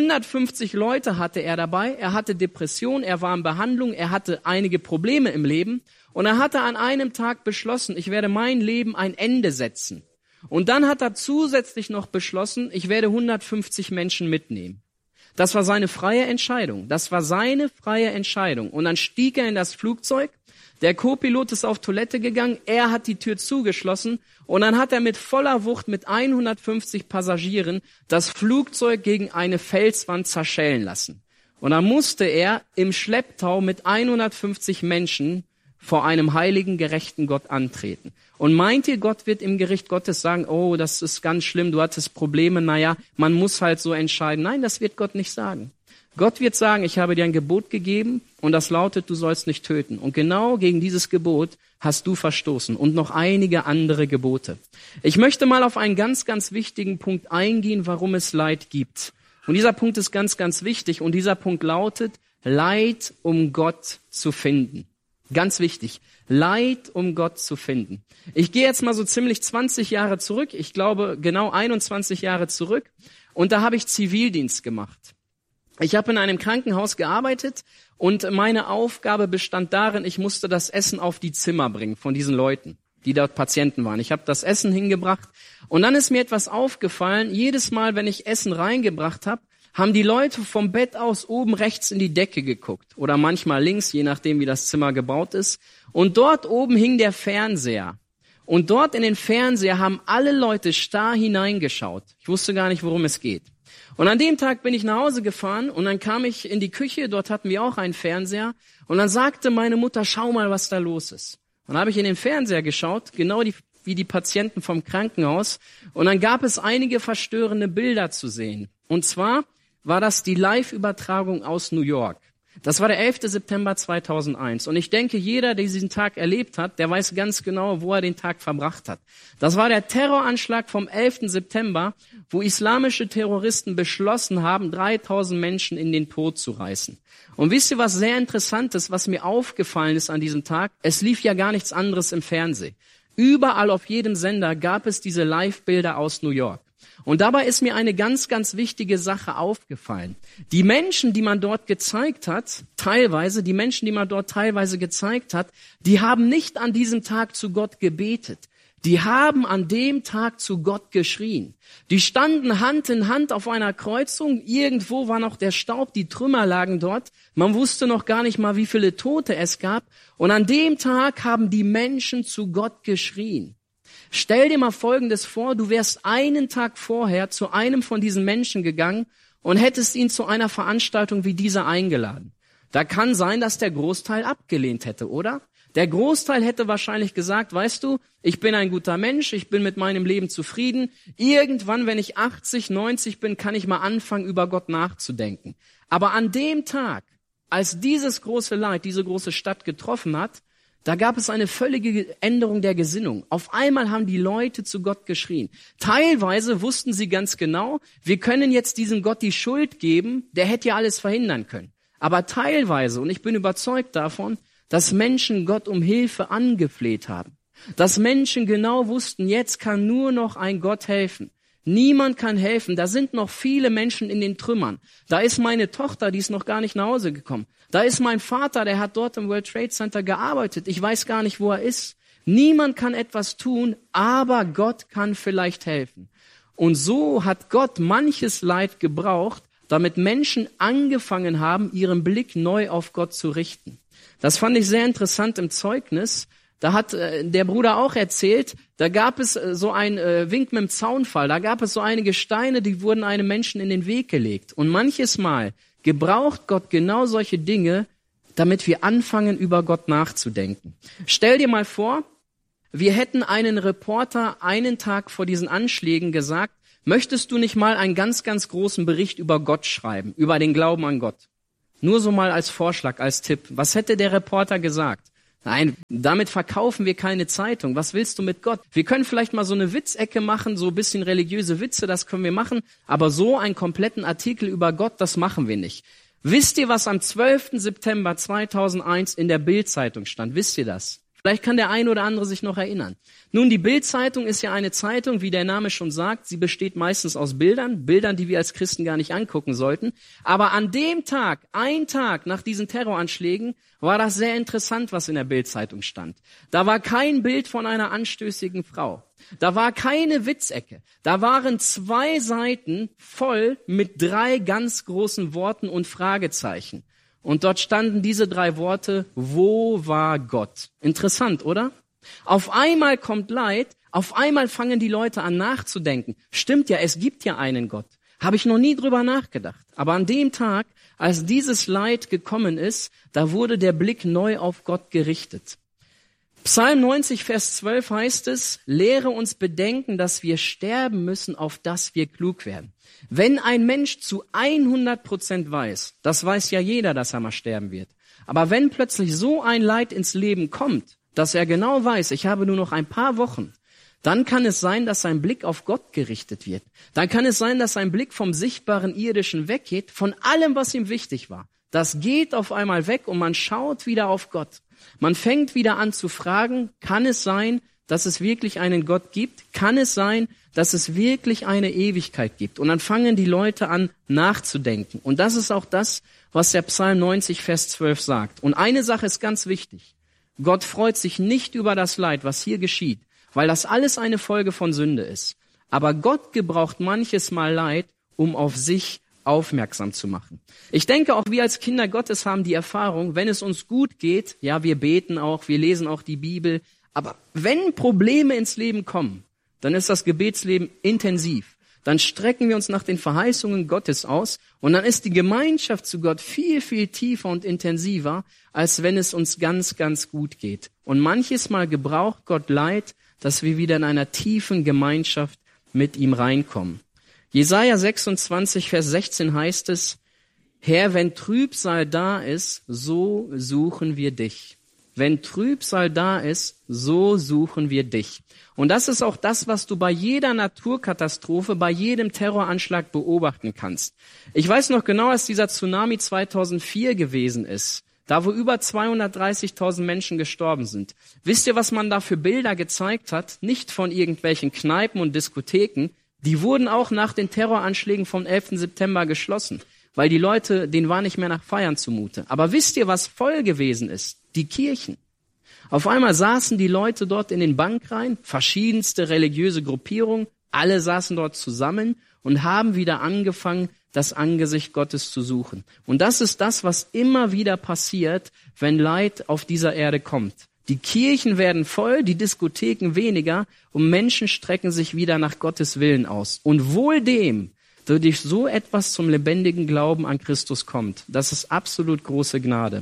150 Leute hatte er dabei, er hatte Depression, er war in Behandlung, er hatte einige Probleme im Leben und er hatte an einem Tag beschlossen, ich werde mein Leben ein Ende setzen. Und dann hat er zusätzlich noch beschlossen, ich werde 150 Menschen mitnehmen. Das war seine freie Entscheidung. Das war seine freie Entscheidung. Und dann stieg er in das Flugzeug. Der Co-Pilot ist auf Toilette gegangen. Er hat die Tür zugeschlossen. Und dann hat er mit voller Wucht mit 150 Passagieren das Flugzeug gegen eine Felswand zerschellen lassen. Und dann musste er im Schlepptau mit 150 Menschen vor einem heiligen, gerechten Gott antreten. Und meint ihr, Gott wird im Gericht Gottes sagen, oh, das ist ganz schlimm, du hattest Probleme, naja, man muss halt so entscheiden. Nein, das wird Gott nicht sagen. Gott wird sagen, ich habe dir ein Gebot gegeben und das lautet, du sollst nicht töten. Und genau gegen dieses Gebot hast du verstoßen und noch einige andere Gebote. Ich möchte mal auf einen ganz, ganz wichtigen Punkt eingehen, warum es Leid gibt. Und dieser Punkt ist ganz, ganz wichtig und dieser Punkt lautet, Leid, um Gott zu finden. Ganz wichtig, Leid, um Gott zu finden. Ich gehe jetzt mal so ziemlich 20 Jahre zurück, ich glaube genau 21 Jahre zurück und da habe ich Zivildienst gemacht. Ich habe in einem Krankenhaus gearbeitet und meine Aufgabe bestand darin, ich musste das Essen auf die Zimmer bringen von diesen Leuten, die dort Patienten waren. Ich habe das Essen hingebracht und dann ist mir etwas aufgefallen, jedes Mal, wenn ich Essen reingebracht habe, haben die Leute vom Bett aus oben rechts in die Decke geguckt oder manchmal links, je nachdem, wie das Zimmer gebaut ist. Und dort oben hing der Fernseher. Und dort in den Fernseher haben alle Leute starr hineingeschaut. Ich wusste gar nicht, worum es geht. Und an dem Tag bin ich nach Hause gefahren und dann kam ich in die Küche, dort hatten wir auch einen Fernseher. Und dann sagte meine Mutter, schau mal, was da los ist. Und dann habe ich in den Fernseher geschaut, genau wie die Patienten vom Krankenhaus. Und dann gab es einige verstörende Bilder zu sehen. Und zwar war das die Live-Übertragung aus New York. Das war der 11. September 2001. Und ich denke, jeder, der diesen Tag erlebt hat, der weiß ganz genau, wo er den Tag verbracht hat. Das war der Terroranschlag vom 11. September, wo islamische Terroristen beschlossen haben, 3000 Menschen in den Tod zu reißen. Und wisst ihr, was sehr interessant ist, was mir aufgefallen ist an diesem Tag? Es lief ja gar nichts anderes im Fernsehen. Überall auf jedem Sender gab es diese Live-Bilder aus New York. Und dabei ist mir eine ganz, ganz wichtige Sache aufgefallen. Die Menschen, die man dort gezeigt hat, die haben nicht an diesem Tag zu Gott gebetet. Die haben an dem Tag zu Gott geschrien. Die standen Hand in Hand auf einer Kreuzung. Irgendwo war noch der Staub, die Trümmer lagen dort. Man wusste noch gar nicht mal, wie viele Tote es gab. Und an dem Tag haben die Menschen zu Gott geschrien. Stell dir mal Folgendes vor, du wärst einen Tag vorher zu einem von diesen Menschen gegangen und hättest ihn zu einer Veranstaltung wie dieser eingeladen. Da kann sein, dass der Großteil abgelehnt hätte, oder? Der Großteil hätte wahrscheinlich gesagt, weißt du, ich bin ein guter Mensch, ich bin mit meinem Leben zufrieden. Irgendwann, wenn ich 80, 90 bin, kann ich mal anfangen, über Gott nachzudenken. Aber an dem Tag, als dieses große Leid, diese große Stadt getroffen hat, da gab es eine völlige Änderung der Gesinnung. Auf einmal haben die Leute zu Gott geschrien. Teilweise wussten sie ganz genau, wir können jetzt diesem Gott die Schuld geben, der hätte ja alles verhindern können. Aber teilweise, und ich bin überzeugt davon, dass Menschen Gott um Hilfe angefleht haben. Dass Menschen genau wussten, jetzt kann nur noch ein Gott helfen. Niemand kann helfen. Da sind noch viele Menschen in den Trümmern. Da ist meine Tochter, die ist noch gar nicht nach Hause gekommen. Da ist mein Vater, der hat dort im World Trade Center gearbeitet. Ich weiß gar nicht, wo er ist. Niemand kann etwas tun, aber Gott kann vielleicht helfen. Und so hat Gott manches Leid gebraucht, damit Menschen angefangen haben, ihren Blick neu auf Gott zu richten. Das fand ich sehr interessant im Zeugnis. Da hat der Bruder auch erzählt, da gab es so ein Wink mit dem Zaunfall, da gab es so einige Steine, die wurden einem Menschen in den Weg gelegt. Und manches Mal gebraucht Gott genau solche Dinge, damit wir anfangen, über Gott nachzudenken. Stell dir mal vor, wir hätten einen Reporter einen Tag vor diesen Anschlägen gesagt, möchtest du nicht mal einen ganz, ganz großen Bericht über Gott schreiben, über den Glauben an Gott? Nur so mal als Vorschlag, als Tipp. Was hätte der Reporter gesagt? Nein, damit verkaufen wir keine Zeitung. Was willst du mit Gott? Wir können vielleicht mal so eine Witzecke machen, so ein bisschen religiöse Witze, das können wir machen. Aber so einen kompletten Artikel über Gott, das machen wir nicht. Wisst ihr, was am 12. September 2001 in der Bild-Zeitung stand? Wisst ihr das? Vielleicht kann der eine oder andere sich noch erinnern. Nun, die Bild-Zeitung ist ja eine Zeitung, wie der Name schon sagt. Sie besteht meistens aus Bildern, die wir als Christen gar nicht angucken sollten. Aber an dem Tag, ein Tag nach diesen Terroranschlägen, war das sehr interessant, was in der Bild-Zeitung stand. Da war kein Bild von einer anstößigen Frau. Da war keine Witzecke. Da waren 2 Seiten voll mit 3 ganz großen Worten und Fragezeichen. Und dort standen diese 3 Worte, wo war Gott? Interessant, oder? Auf einmal kommt Leid, auf einmal fangen die Leute an nachzudenken. Stimmt ja, es gibt ja einen Gott. Habe ich noch nie drüber nachgedacht. Aber an dem Tag, als dieses Leid gekommen ist, da wurde der Blick neu auf Gott gerichtet. Psalm 90, Vers 12 heißt es, lehre uns bedenken, dass wir sterben müssen, auf dass wir klug werden. Wenn ein Mensch zu 100% weiß, das weiß ja jeder, dass er mal sterben wird. Aber wenn plötzlich so ein Leid ins Leben kommt, dass er genau weiß, ich habe nur noch ein paar Wochen, dann kann es sein, dass sein Blick auf Gott gerichtet wird. Dann kann es sein, dass sein Blick vom sichtbaren Irdischen weggeht, von allem, was ihm wichtig war. Das geht auf einmal weg und man schaut wieder auf Gott. Man fängt wieder an zu fragen, kann es sein, dass es wirklich einen Gott gibt? Kann es sein, dass es wirklich eine Ewigkeit gibt? Und dann fangen die Leute an nachzudenken. Und das ist auch das, was der Psalm 90, Vers 12 sagt. Und eine Sache ist ganz wichtig. Gott freut sich nicht über das Leid, was hier geschieht, weil das alles eine Folge von Sünde ist. Aber Gott gebraucht manches Mal Leid, um auf sich aufmerksam zu machen. Ich denke, auch wir als Kinder Gottes haben die Erfahrung, wenn es uns gut geht, ja, wir beten auch, wir lesen auch die Bibel, aber wenn Probleme ins Leben kommen, dann ist das Gebetsleben intensiv. Dann strecken wir uns nach den Verheißungen Gottes aus und dann ist die Gemeinschaft zu Gott viel, viel tiefer und intensiver, als wenn es uns ganz, ganz gut geht. Und manches Mal gebraucht Gott Leid, dass wir wieder in einer tiefen Gemeinschaft mit ihm reinkommen. Jesaja 26, Vers 16 heißt es, Herr, wenn Trübsal da ist, so suchen wir dich. Wenn Trübsal da ist, so suchen wir dich. Und das ist auch das, was du bei jeder Naturkatastrophe, bei jedem Terroranschlag beobachten kannst. Ich weiß noch genau, als dieser Tsunami 2004 gewesen ist, da wo über 230.000 Menschen gestorben sind. Wisst ihr, was man da für Bilder gezeigt hat? Nicht von irgendwelchen Kneipen und Diskotheken. Die wurden auch nach den Terroranschlägen vom 11. September geschlossen, weil die Leute, denen war nicht mehr nach Feiern zumute. Aber wisst ihr, was voll gewesen ist? Die Kirchen. Auf einmal saßen die Leute dort in den Bankreihen, verschiedenste religiöse Gruppierungen, alle saßen dort zusammen und haben wieder angefangen, das Angesicht Gottes zu suchen. Und das ist das, was immer wieder passiert, wenn Leid auf dieser Erde kommt. Die Kirchen werden voll, die Diskotheken weniger und Menschen strecken sich wieder nach Gottes Willen aus. Und wohl dem, der durch so etwas zum lebendigen Glauben an Christus kommt. Das ist absolut große Gnade.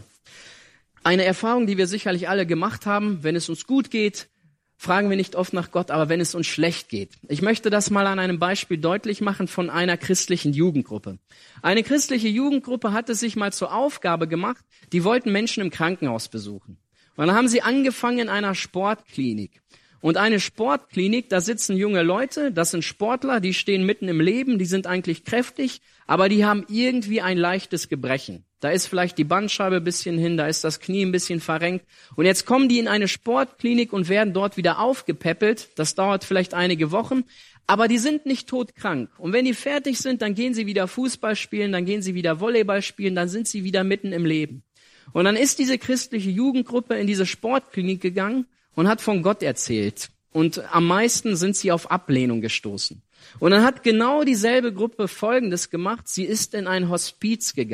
Eine Erfahrung, die wir sicherlich alle gemacht haben, wenn es uns gut geht, fragen wir nicht oft nach Gott, aber wenn es uns schlecht geht. Ich möchte das mal an einem Beispiel deutlich machen von einer christlichen Jugendgruppe. Eine christliche Jugendgruppe hat es sich mal zur Aufgabe gemacht, die wollten Menschen im Krankenhaus besuchen. Und dann haben sie angefangen in einer Sportklinik. Und eine Sportklinik, da sitzen junge Leute, das sind Sportler, die stehen mitten im Leben, die sind eigentlich kräftig, aber die haben irgendwie ein leichtes Gebrechen. Da ist vielleicht die Bandscheibe ein bisschen hin, da ist das Knie ein bisschen verrenkt. Und jetzt kommen die in eine Sportklinik und werden dort wieder aufgepäppelt. Das dauert vielleicht einige Wochen, aber die sind nicht todkrank. Und wenn die fertig sind, dann gehen sie wieder Fußball spielen, dann gehen sie wieder Volleyball spielen, dann sind sie wieder mitten im Leben. Und dann ist diese christliche Jugendgruppe in diese Sportklinik gegangen und hat von Gott erzählt. Und am meisten sind sie auf Ablehnung gestoßen. Und dann hat genau dieselbe Gruppe Folgendes gemacht. Sie ist in ein Hospiz gegangen.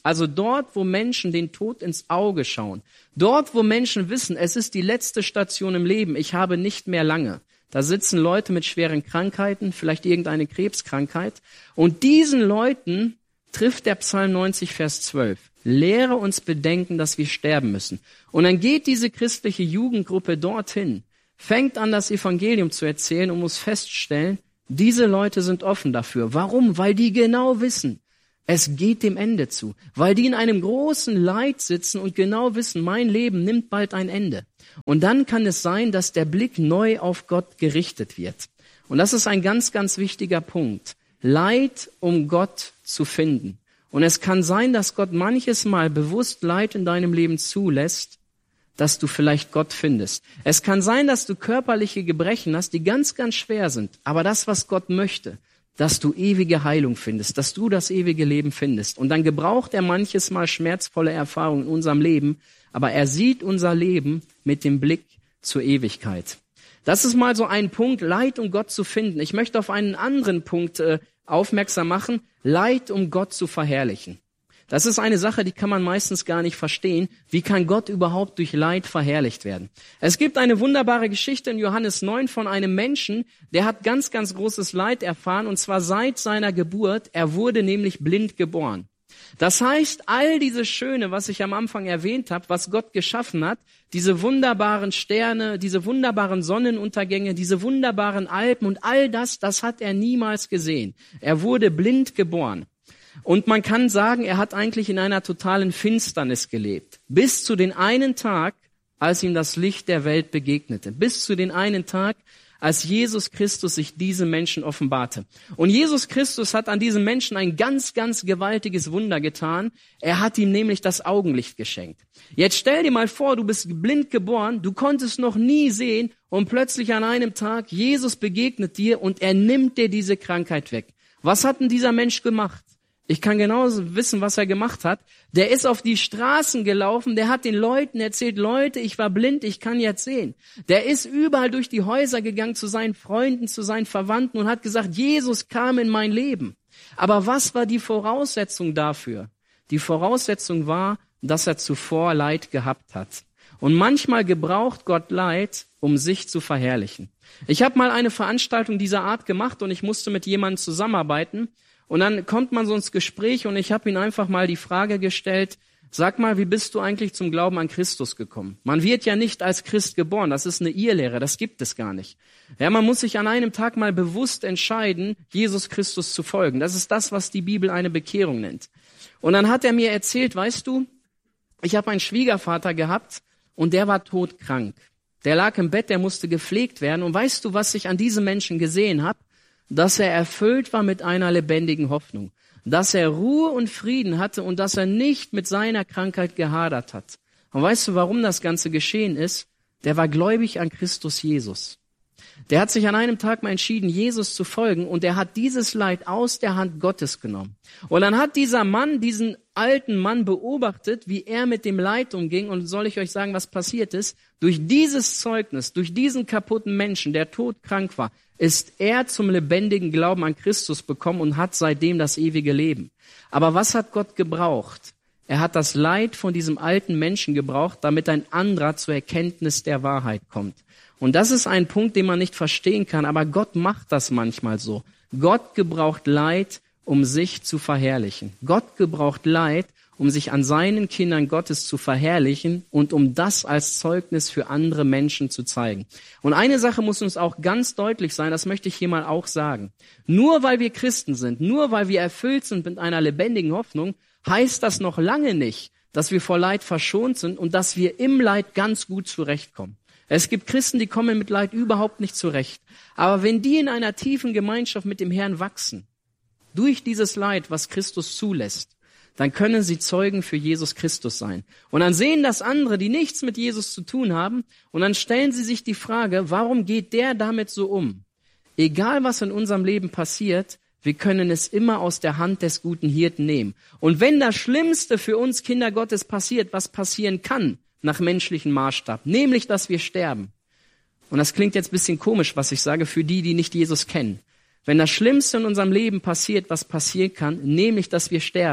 Also dort, wo Menschen den Tod ins Auge schauen. Dort, wo Menschen wissen, es ist die letzte Station im Leben, ich habe nicht mehr lange. Da sitzen Leute mit schweren Krankheiten, vielleicht irgendeine Krebskrankheit. Und diesen Leuten trifft der Psalm 90, Vers 12. Lehre uns bedenken, dass wir sterben müssen. Und dann geht diese christliche Jugendgruppe dorthin, fängt an, das Evangelium zu erzählen und muss feststellen, diese Leute sind offen dafür. Warum? Weil die genau wissen, es geht dem Ende zu. Weil die in einem großen Leid sitzen und genau wissen, mein Leben nimmt bald ein Ende. Und dann kann es sein, dass der Blick neu auf Gott gerichtet wird. Und das ist ein ganz, ganz wichtiger Punkt. Leid, um Gott zu finden. Und es kann sein, dass Gott manches Mal bewusst Leid in deinem Leben zulässt, dass du vielleicht Gott findest. Es kann sein, dass du körperliche Gebrechen hast, die ganz, ganz schwer sind. Aber das, was Gott möchte, dass du ewige Heilung findest, dass du das ewige Leben findest. Und dann gebraucht er manches Mal schmerzvolle Erfahrungen in unserem Leben, aber er sieht unser Leben mit dem Blick zur Ewigkeit. Das ist mal so ein Punkt, Leid, um Gott zu finden. Ich möchte auf einen anderen Punkt aufmerksam machen, Leid, um Gott zu verherrlichen. Das ist eine Sache, die kann man meistens gar nicht verstehen. Wie kann Gott überhaupt durch Leid verherrlicht werden? Es gibt eine wunderbare Geschichte in Johannes 9 von einem Menschen, der hat ganz, ganz großes Leid erfahren, und zwar seit seiner Geburt. Er wurde nämlich blind geboren. Das heißt, all diese Schöne, was ich am Anfang erwähnt habe, was Gott geschaffen hat, diese wunderbaren Sterne, diese wunderbaren Sonnenuntergänge, diese wunderbaren Alpen und all das, das hat er niemals gesehen. Er wurde blind geboren. Und man kann sagen, er hat eigentlich in einer totalen Finsternis gelebt. Bis zu den einen Tag, als ihm das Licht der Welt begegnete. Bis zu den einen Tag, als Jesus Christus sich diesem Menschen offenbarte. Und Jesus Christus hat an diesem Menschen ein ganz, ganz gewaltiges Wunder getan. Er hat ihm nämlich das Augenlicht geschenkt. Jetzt stell dir mal vor, du bist blind geboren, du konntest noch nie sehen und plötzlich an einem Tag, Jesus begegnet dir und er nimmt dir diese Krankheit weg. Was hat denn dieser Mensch gemacht? Ich kann genauso wissen, was er gemacht hat. Der ist auf die Straßen gelaufen, der hat den Leuten erzählt, Leute, ich war blind, ich kann jetzt sehen. Der ist überall durch die Häuser gegangen zu seinen Freunden, zu seinen Verwandten und hat gesagt, Jesus kam in mein Leben. Aber was war die Voraussetzung dafür? Die Voraussetzung war, dass er zuvor Leid gehabt hat. Und manchmal gebraucht Gott Leid, um sich zu verherrlichen. Ich habe mal eine Veranstaltung dieser Art gemacht und ich musste mit jemandem zusammenarbeiten. Und dann kommt man so ins Gespräch und ich habe ihn einfach mal die Frage gestellt, sag mal, wie bist du eigentlich zum Glauben an Christus gekommen? Man wird ja nicht als Christ geboren, das ist eine Irrlehre, das gibt es gar nicht. Ja, man muss sich an einem Tag mal bewusst entscheiden, Jesus Christus zu folgen. Das ist das, was die Bibel eine Bekehrung nennt. Und dann hat er mir erzählt, weißt du, ich habe einen Schwiegervater gehabt und der war todkrank. Der lag im Bett, der musste gepflegt werden. Und weißt du, was ich an diesem Menschen gesehen habe? Dass er erfüllt war mit einer lebendigen Hoffnung, dass er Ruhe und Frieden hatte und dass er nicht mit seiner Krankheit gehadert hat. Und weißt du, warum das Ganze geschehen ist? Der war gläubig an Christus Jesus. Der hat sich an einem Tag mal entschieden, Jesus zu folgen und er hat dieses Leid aus der Hand Gottes genommen. Und dann hat dieser Mann, diesen alten Mann beobachtet, wie er mit dem Leid umging und soll ich euch sagen, was passiert ist? Durch dieses Zeugnis, durch diesen kaputten Menschen, der todkrank war, ist er zum lebendigen Glauben an Christus gekommen und hat seitdem das ewige Leben. Aber was hat Gott gebraucht? Er hat das Leid von diesem alten Menschen gebraucht, damit ein anderer zur Erkenntnis der Wahrheit kommt. Und das ist ein Punkt, den man nicht verstehen kann, aber Gott macht das manchmal so. Gott gebraucht Leid, um sich zu verherrlichen. Gott gebraucht Leid, um sich an seinen Kindern Gottes zu verherrlichen und um das als Zeugnis für andere Menschen zu zeigen. Und eine Sache muss uns auch ganz deutlich sein, das möchte ich hier mal auch sagen. Nur weil wir Christen sind, nur weil wir erfüllt sind mit einer lebendigen Hoffnung, heißt das noch lange nicht, dass wir vor Leid verschont sind und dass wir im Leid ganz gut zurechtkommen. Es gibt Christen, die kommen mit Leid überhaupt nicht zurecht. Aber wenn die in einer tiefen Gemeinschaft mit dem Herrn wachsen, durch dieses Leid, was Christus zulässt, dann können sie Zeugen für Jesus Christus sein. Und dann sehen das andere, die nichts mit Jesus zu tun haben, und dann stellen sie sich die Frage, warum geht der damit so um? Egal, was in unserem Leben passiert, wir können es immer aus der Hand des guten Hirten nehmen. Und wenn das Schlimmste für uns Kinder Gottes passiert, was passieren kann, nach menschlichem Maßstab, nämlich, dass wir sterben. Und das klingt jetzt ein bisschen komisch, was ich sage, für die, die nicht Jesus kennen. Wenn das Schlimmste in unserem Leben passiert, was passieren kann, nämlich, dass wir sterben,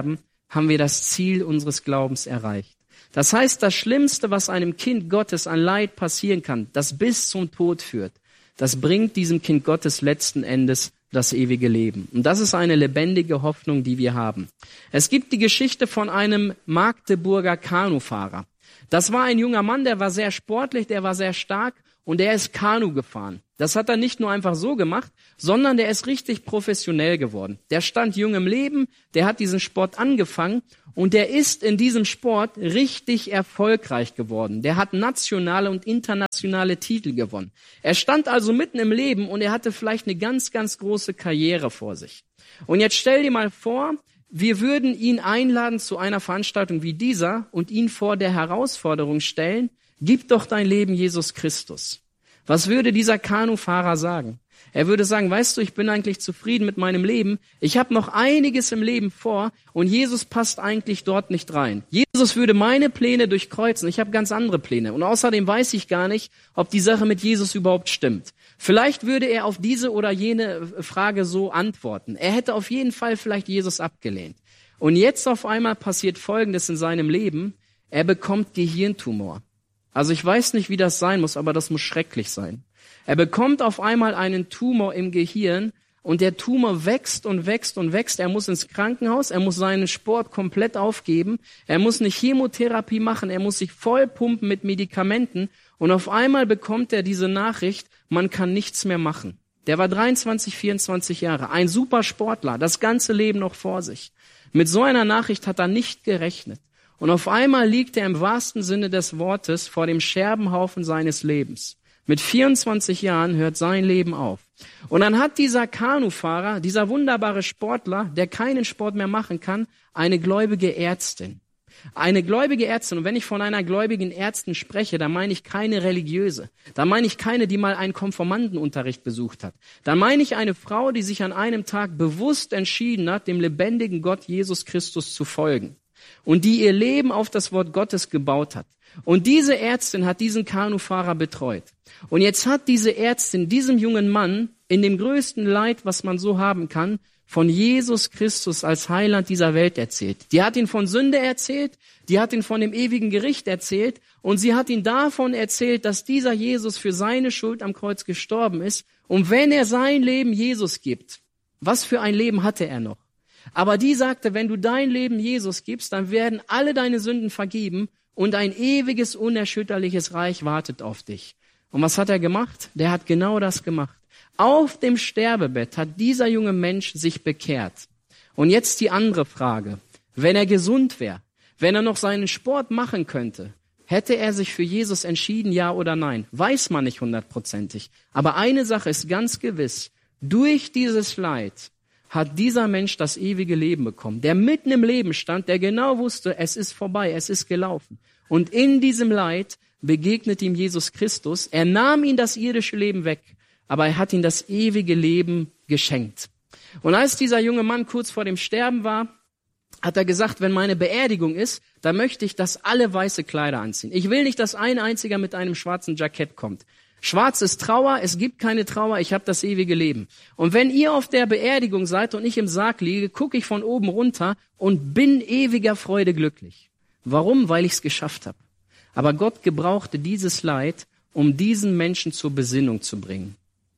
haben wir das Ziel unseres Glaubens erreicht. Das heißt, das Schlimmste, was einem Kind Gottes an Leid passieren kann, das bis zum Tod führt, das bringt diesem Kind Gottes letzten Endes das ewige Leben. Und das ist eine lebendige Hoffnung, die wir haben. Es gibt die Geschichte von einem Magdeburger Kanufahrer. Das war ein junger Mann, der war sehr sportlich, der war sehr stark und der ist Kanu gefahren. Das hat er nicht nur einfach so gemacht, sondern der ist richtig professionell geworden. Der stand jung im Leben, der hat diesen Sport angefangen und der ist in diesem Sport richtig erfolgreich geworden. Der hat nationale und internationale Titel gewonnen. Er stand also mitten im Leben und er hatte vielleicht eine ganz, ganz große Karriere vor sich. Und jetzt stell dir mal vor, wir würden ihn einladen zu einer Veranstaltung wie dieser und ihn vor der Herausforderung stellen, gib doch dein Leben Jesus Christus. Was würde dieser Kanufahrer sagen? Er würde sagen, weißt du, ich bin eigentlich zufrieden mit meinem Leben. Ich habe noch einiges im Leben vor und Jesus passt eigentlich dort nicht rein. Jesus würde meine Pläne durchkreuzen. Ich habe ganz andere Pläne. Und außerdem weiß ich gar nicht, ob die Sache mit Jesus überhaupt stimmt. Vielleicht würde er auf diese oder jene Frage so antworten. Er hätte auf jeden Fall vielleicht Jesus abgelehnt. Und jetzt auf einmal passiert Folgendes in seinem Leben. Er bekommt Gehirntumor. Also ich weiß nicht, wie das sein muss, aber das muss schrecklich sein. Er bekommt auf einmal einen Tumor im Gehirn und der Tumor wächst und wächst und wächst. Er muss ins Krankenhaus, er muss seinen Sport komplett aufgeben, er muss eine Chemotherapie machen, er muss sich vollpumpen mit Medikamenten und auf einmal bekommt er diese Nachricht, man kann nichts mehr machen. Der war 23, 24 Jahre, ein super Sportler, das ganze Leben noch vor sich. Mit so einer Nachricht hat er nicht gerechnet. Und auf einmal liegt er im wahrsten Sinne des Wortes vor dem Scherbenhaufen seines Lebens. Mit 24 Jahren hört sein Leben auf. Und dann hat dieser Kanufahrer, dieser wunderbare Sportler, der keinen Sport mehr machen kann, eine gläubige Ärztin. Eine gläubige Ärztin. Und wenn ich von einer gläubigen Ärztin spreche, dann meine ich keine religiöse. Dann meine ich keine, die mal einen Konformantenunterricht besucht hat. Dann meine ich eine Frau, die sich an einem Tag bewusst entschieden hat, dem lebendigen Gott Jesus Christus zu folgen. Und die ihr Leben auf das Wort Gottes gebaut hat. Und diese Ärztin hat diesen Kanufahrer betreut. Und jetzt hat diese Ärztin diesem jungen Mann in dem größten Leid, was man so haben kann, von Jesus Christus als Heiland dieser Welt erzählt. Die hat ihn von Sünde erzählt, die hat ihn von dem ewigen Gericht erzählt und sie hat ihn davon erzählt, dass dieser Jesus für seine Schuld am Kreuz gestorben ist. Und wenn er sein Leben Jesus gibt, was für ein Leben hatte er noch? Aber die sagte, wenn du dein Leben Jesus gibst, dann werden alle deine Sünden vergeben und ein ewiges, unerschütterliches Reich wartet auf dich. Und was hat er gemacht? Der hat genau das gemacht. Auf dem Sterbebett hat dieser junge Mensch sich bekehrt. Und jetzt die andere Frage. Wenn er gesund wäre, wenn er noch seinen Sport machen könnte, hätte er sich für Jesus entschieden, ja oder nein? Weiß man nicht 100%. Aber eine Sache ist ganz gewiss. Durch dieses Leid hat dieser Mensch das ewige Leben bekommen, der mitten im Leben stand, der genau wusste, es ist vorbei, es ist gelaufen. Und in diesem Leid begegnet ihm Jesus Christus. Er nahm ihm das irdische Leben weg, aber er hat ihm das ewige Leben geschenkt. Und als dieser junge Mann kurz vor dem Sterben war, hat er gesagt, wenn meine Beerdigung ist, dann möchte ich, dass alle weiße Kleider anziehen. Ich will nicht, dass ein einziger mit einem schwarzen Jackett kommt. Schwarz ist Trauer, es gibt keine Trauer, ich habe das ewige Leben. Und wenn ihr auf der Beerdigung seid und ich im Sarg liege, gucke ich von oben runter und bin ewiger Freude glücklich. Warum? Weil ich es geschafft habe. Aber Gott gebrauchte dieses Leid, um diesen Menschen zur Besinnung zu bringen.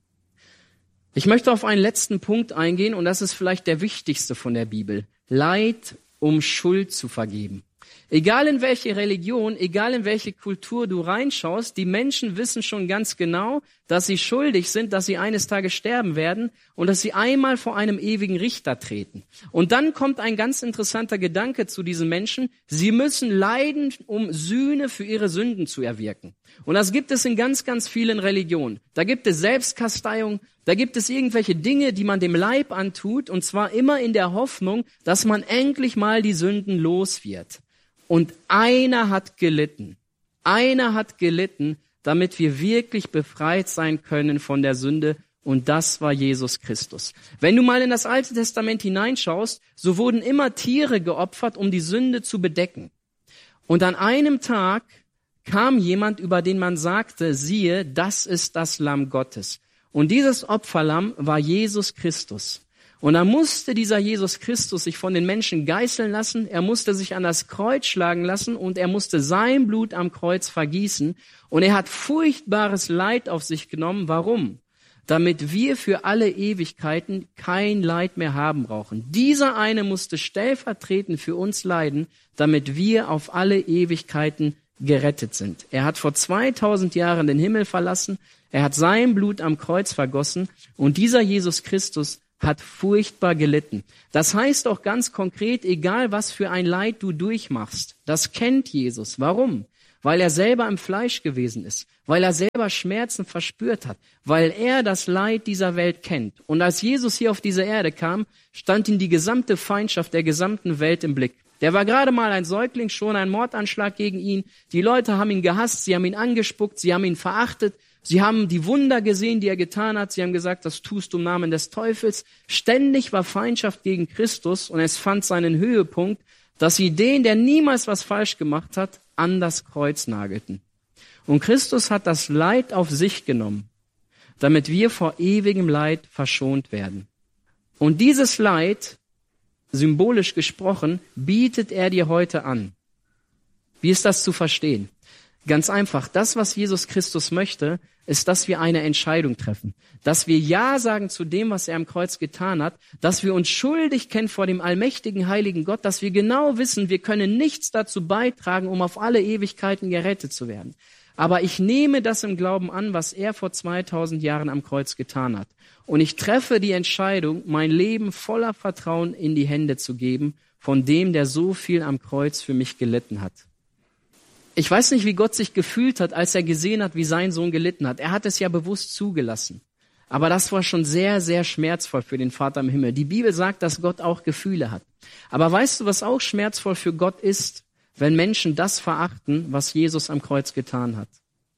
Ich möchte auf einen letzten Punkt eingehen und das ist vielleicht der wichtigste von der Bibel. Leid, um Schuld zu vergeben. Egal in welche Religion, egal in welche Kultur du reinschaust, die Menschen wissen schon ganz genau, dass sie schuldig sind, dass sie eines Tages sterben werden und dass sie einmal vor einem ewigen Richter treten. Und dann kommt ein ganz interessanter Gedanke zu diesen Menschen. Sie müssen leiden, um Sühne für ihre Sünden zu erwirken. Und das gibt es in ganz, ganz vielen Religionen. Da gibt es Selbstkasteiung, da gibt es irgendwelche Dinge, die man dem Leib antut, und zwar immer in der Hoffnung, dass man endlich mal die Sünden los wird. Und einer hat gelitten, damit wir wirklich befreit sein können von der Sünde, und das war Jesus Christus. Wenn du mal in das Alte Testament hineinschaust, so wurden immer Tiere geopfert, um die Sünde zu bedecken. Und an einem Tag kam jemand, über den man sagte, siehe, das ist das Lamm Gottes. Und dieses Opferlamm war Jesus Christus. Und da musste dieser Jesus Christus sich von den Menschen geißeln lassen, er musste sich an das Kreuz schlagen lassen und er musste sein Blut am Kreuz vergießen. Und er hat furchtbares Leid auf sich genommen. Warum? Damit wir für alle Ewigkeiten kein Leid mehr haben brauchen. Dieser eine musste stellvertretend für uns leiden, damit wir auf alle Ewigkeiten gerettet sind. Er hat vor 2000 Jahren den Himmel verlassen, er hat sein Blut am Kreuz vergossen und dieser Jesus Christus hat furchtbar gelitten. Das heißt auch ganz konkret, egal was für ein Leid du durchmachst, das kennt Jesus. Warum? Weil er selber im Fleisch gewesen ist, weil er selber Schmerzen verspürt hat, weil er das Leid dieser Welt kennt. Und als Jesus hier auf diese Erde kam, stand ihm die gesamte Feindschaft der gesamten Welt im Blick. Der war gerade mal ein Säugling, schon ein Mordanschlag gegen ihn. Die Leute haben ihn gehasst, sie haben ihn angespuckt, sie haben ihn verachtet. Sie haben die Wunder gesehen, die er getan hat. Sie haben gesagt, das tust du im Namen des Teufels. Ständig war Feindschaft gegen Christus und es fand seinen Höhepunkt, dass sie den, der niemals was falsch gemacht hat, an das Kreuz nagelten. Und Christus hat das Leid auf sich genommen, damit wir vor ewigem Leid verschont werden. Und dieses Leid, symbolisch gesprochen, bietet er dir heute an. Wie ist das zu verstehen? Ganz einfach, das, was Jesus Christus möchte, ist, dass wir eine Entscheidung treffen. Dass wir Ja sagen zu dem, was er am Kreuz getan hat, dass wir uns schuldig kennen vor dem allmächtigen, heiligen Gott, dass wir genau wissen, wir können nichts dazu beitragen, um auf alle Ewigkeiten gerettet zu werden. Aber ich nehme das im Glauben an, was er vor 2000 Jahren am Kreuz getan hat. Und ich treffe die Entscheidung, mein Leben voller Vertrauen in die Hände zu geben, von dem, der so viel am Kreuz für mich gelitten hat. Ich weiß nicht, wie Gott sich gefühlt hat, als er gesehen hat, wie sein Sohn gelitten hat. Er hat es ja bewusst zugelassen. Aber das war schon sehr, sehr schmerzvoll für den Vater im Himmel. Die Bibel sagt, dass Gott auch Gefühle hat. Aber weißt du, was auch schmerzvoll für Gott ist? Wenn Menschen das verachten, was Jesus am Kreuz getan hat.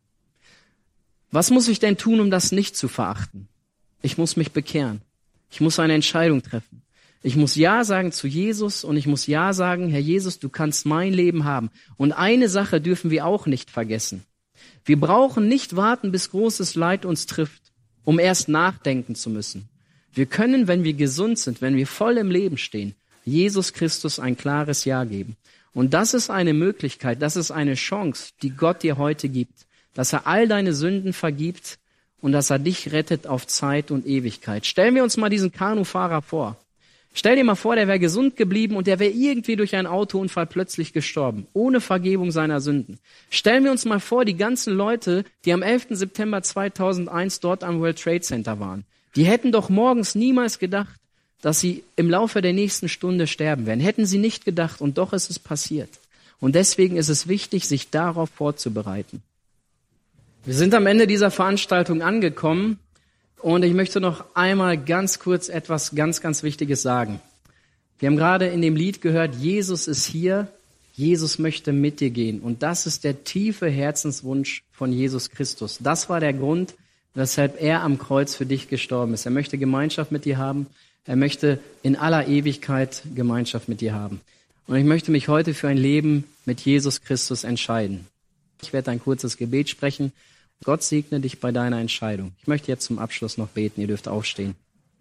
Was muss ich denn tun, um das nicht zu verachten? Ich muss mich bekehren. Ich muss eine Entscheidung treffen. Ich muss Ja sagen zu Jesus und ich muss Ja sagen, Herr Jesus, du kannst mein Leben haben. Und eine Sache dürfen wir auch nicht vergessen. Wir brauchen nicht warten, bis großes Leid uns trifft, um erst nachdenken zu müssen. Wir können, wenn wir gesund sind, wenn wir voll im Leben stehen, Jesus Christus ein klares Ja geben. Und das ist eine Möglichkeit, das ist eine Chance, die Gott dir heute gibt, dass er all deine Sünden vergibt und dass er dich rettet auf Zeit und Ewigkeit. Stellen wir uns mal diesen Kanufahrer vor. Stell dir mal vor, der wäre gesund geblieben und der wäre irgendwie durch einen Autounfall plötzlich gestorben, ohne Vergebung seiner Sünden. Stellen wir uns mal vor, die ganzen Leute, die am 11. September 2001 dort am World Trade Center waren, die hätten doch morgens niemals gedacht, dass sie im Laufe der nächsten Stunde sterben werden. Hätten sie nicht gedacht und doch ist es passiert. Und deswegen ist es wichtig, sich darauf vorzubereiten. Wir sind am Ende dieser Veranstaltung angekommen. Und ich möchte noch einmal ganz kurz etwas ganz, ganz Wichtiges sagen. Wir haben gerade in dem Lied gehört, Jesus ist hier, Jesus möchte mit dir gehen. Und das ist der tiefe Herzenswunsch von Jesus Christus. Das war der Grund, weshalb er am Kreuz für dich gestorben ist. Er möchte Gemeinschaft mit dir haben. Er möchte in aller Ewigkeit Gemeinschaft mit dir haben. Und ich möchte mich heute für ein Leben mit Jesus Christus entscheiden. Ich werde ein kurzes Gebet sprechen. Gott segne dich bei deiner Entscheidung. Ich möchte jetzt zum Abschluss noch beten. Ihr dürft aufstehen.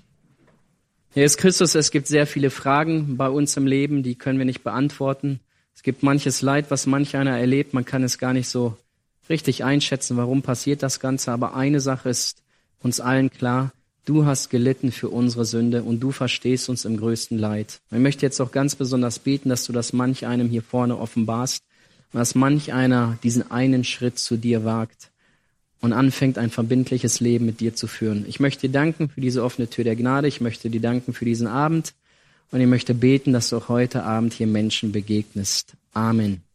Herr Jesus Christus, es gibt sehr viele Fragen bei uns im Leben, die können wir nicht beantworten. Es gibt manches Leid, was manch einer erlebt. Man kann es gar nicht so richtig einschätzen, warum passiert das Ganze. Aber eine Sache ist uns allen klar. Du hast gelitten für unsere Sünde und du verstehst uns im größten Leid. Ich möchte jetzt auch ganz besonders beten, dass du das manch einem hier vorne offenbarst und dass manch einer diesen einen Schritt zu dir wagt und anfängt, ein verbindliches Leben mit dir zu führen. Ich möchte dir danken für diese offene Tür der Gnade. Ich möchte dir danken für diesen Abend. Und ich möchte beten, dass du auch heute Abend hier Menschen begegnest. Amen.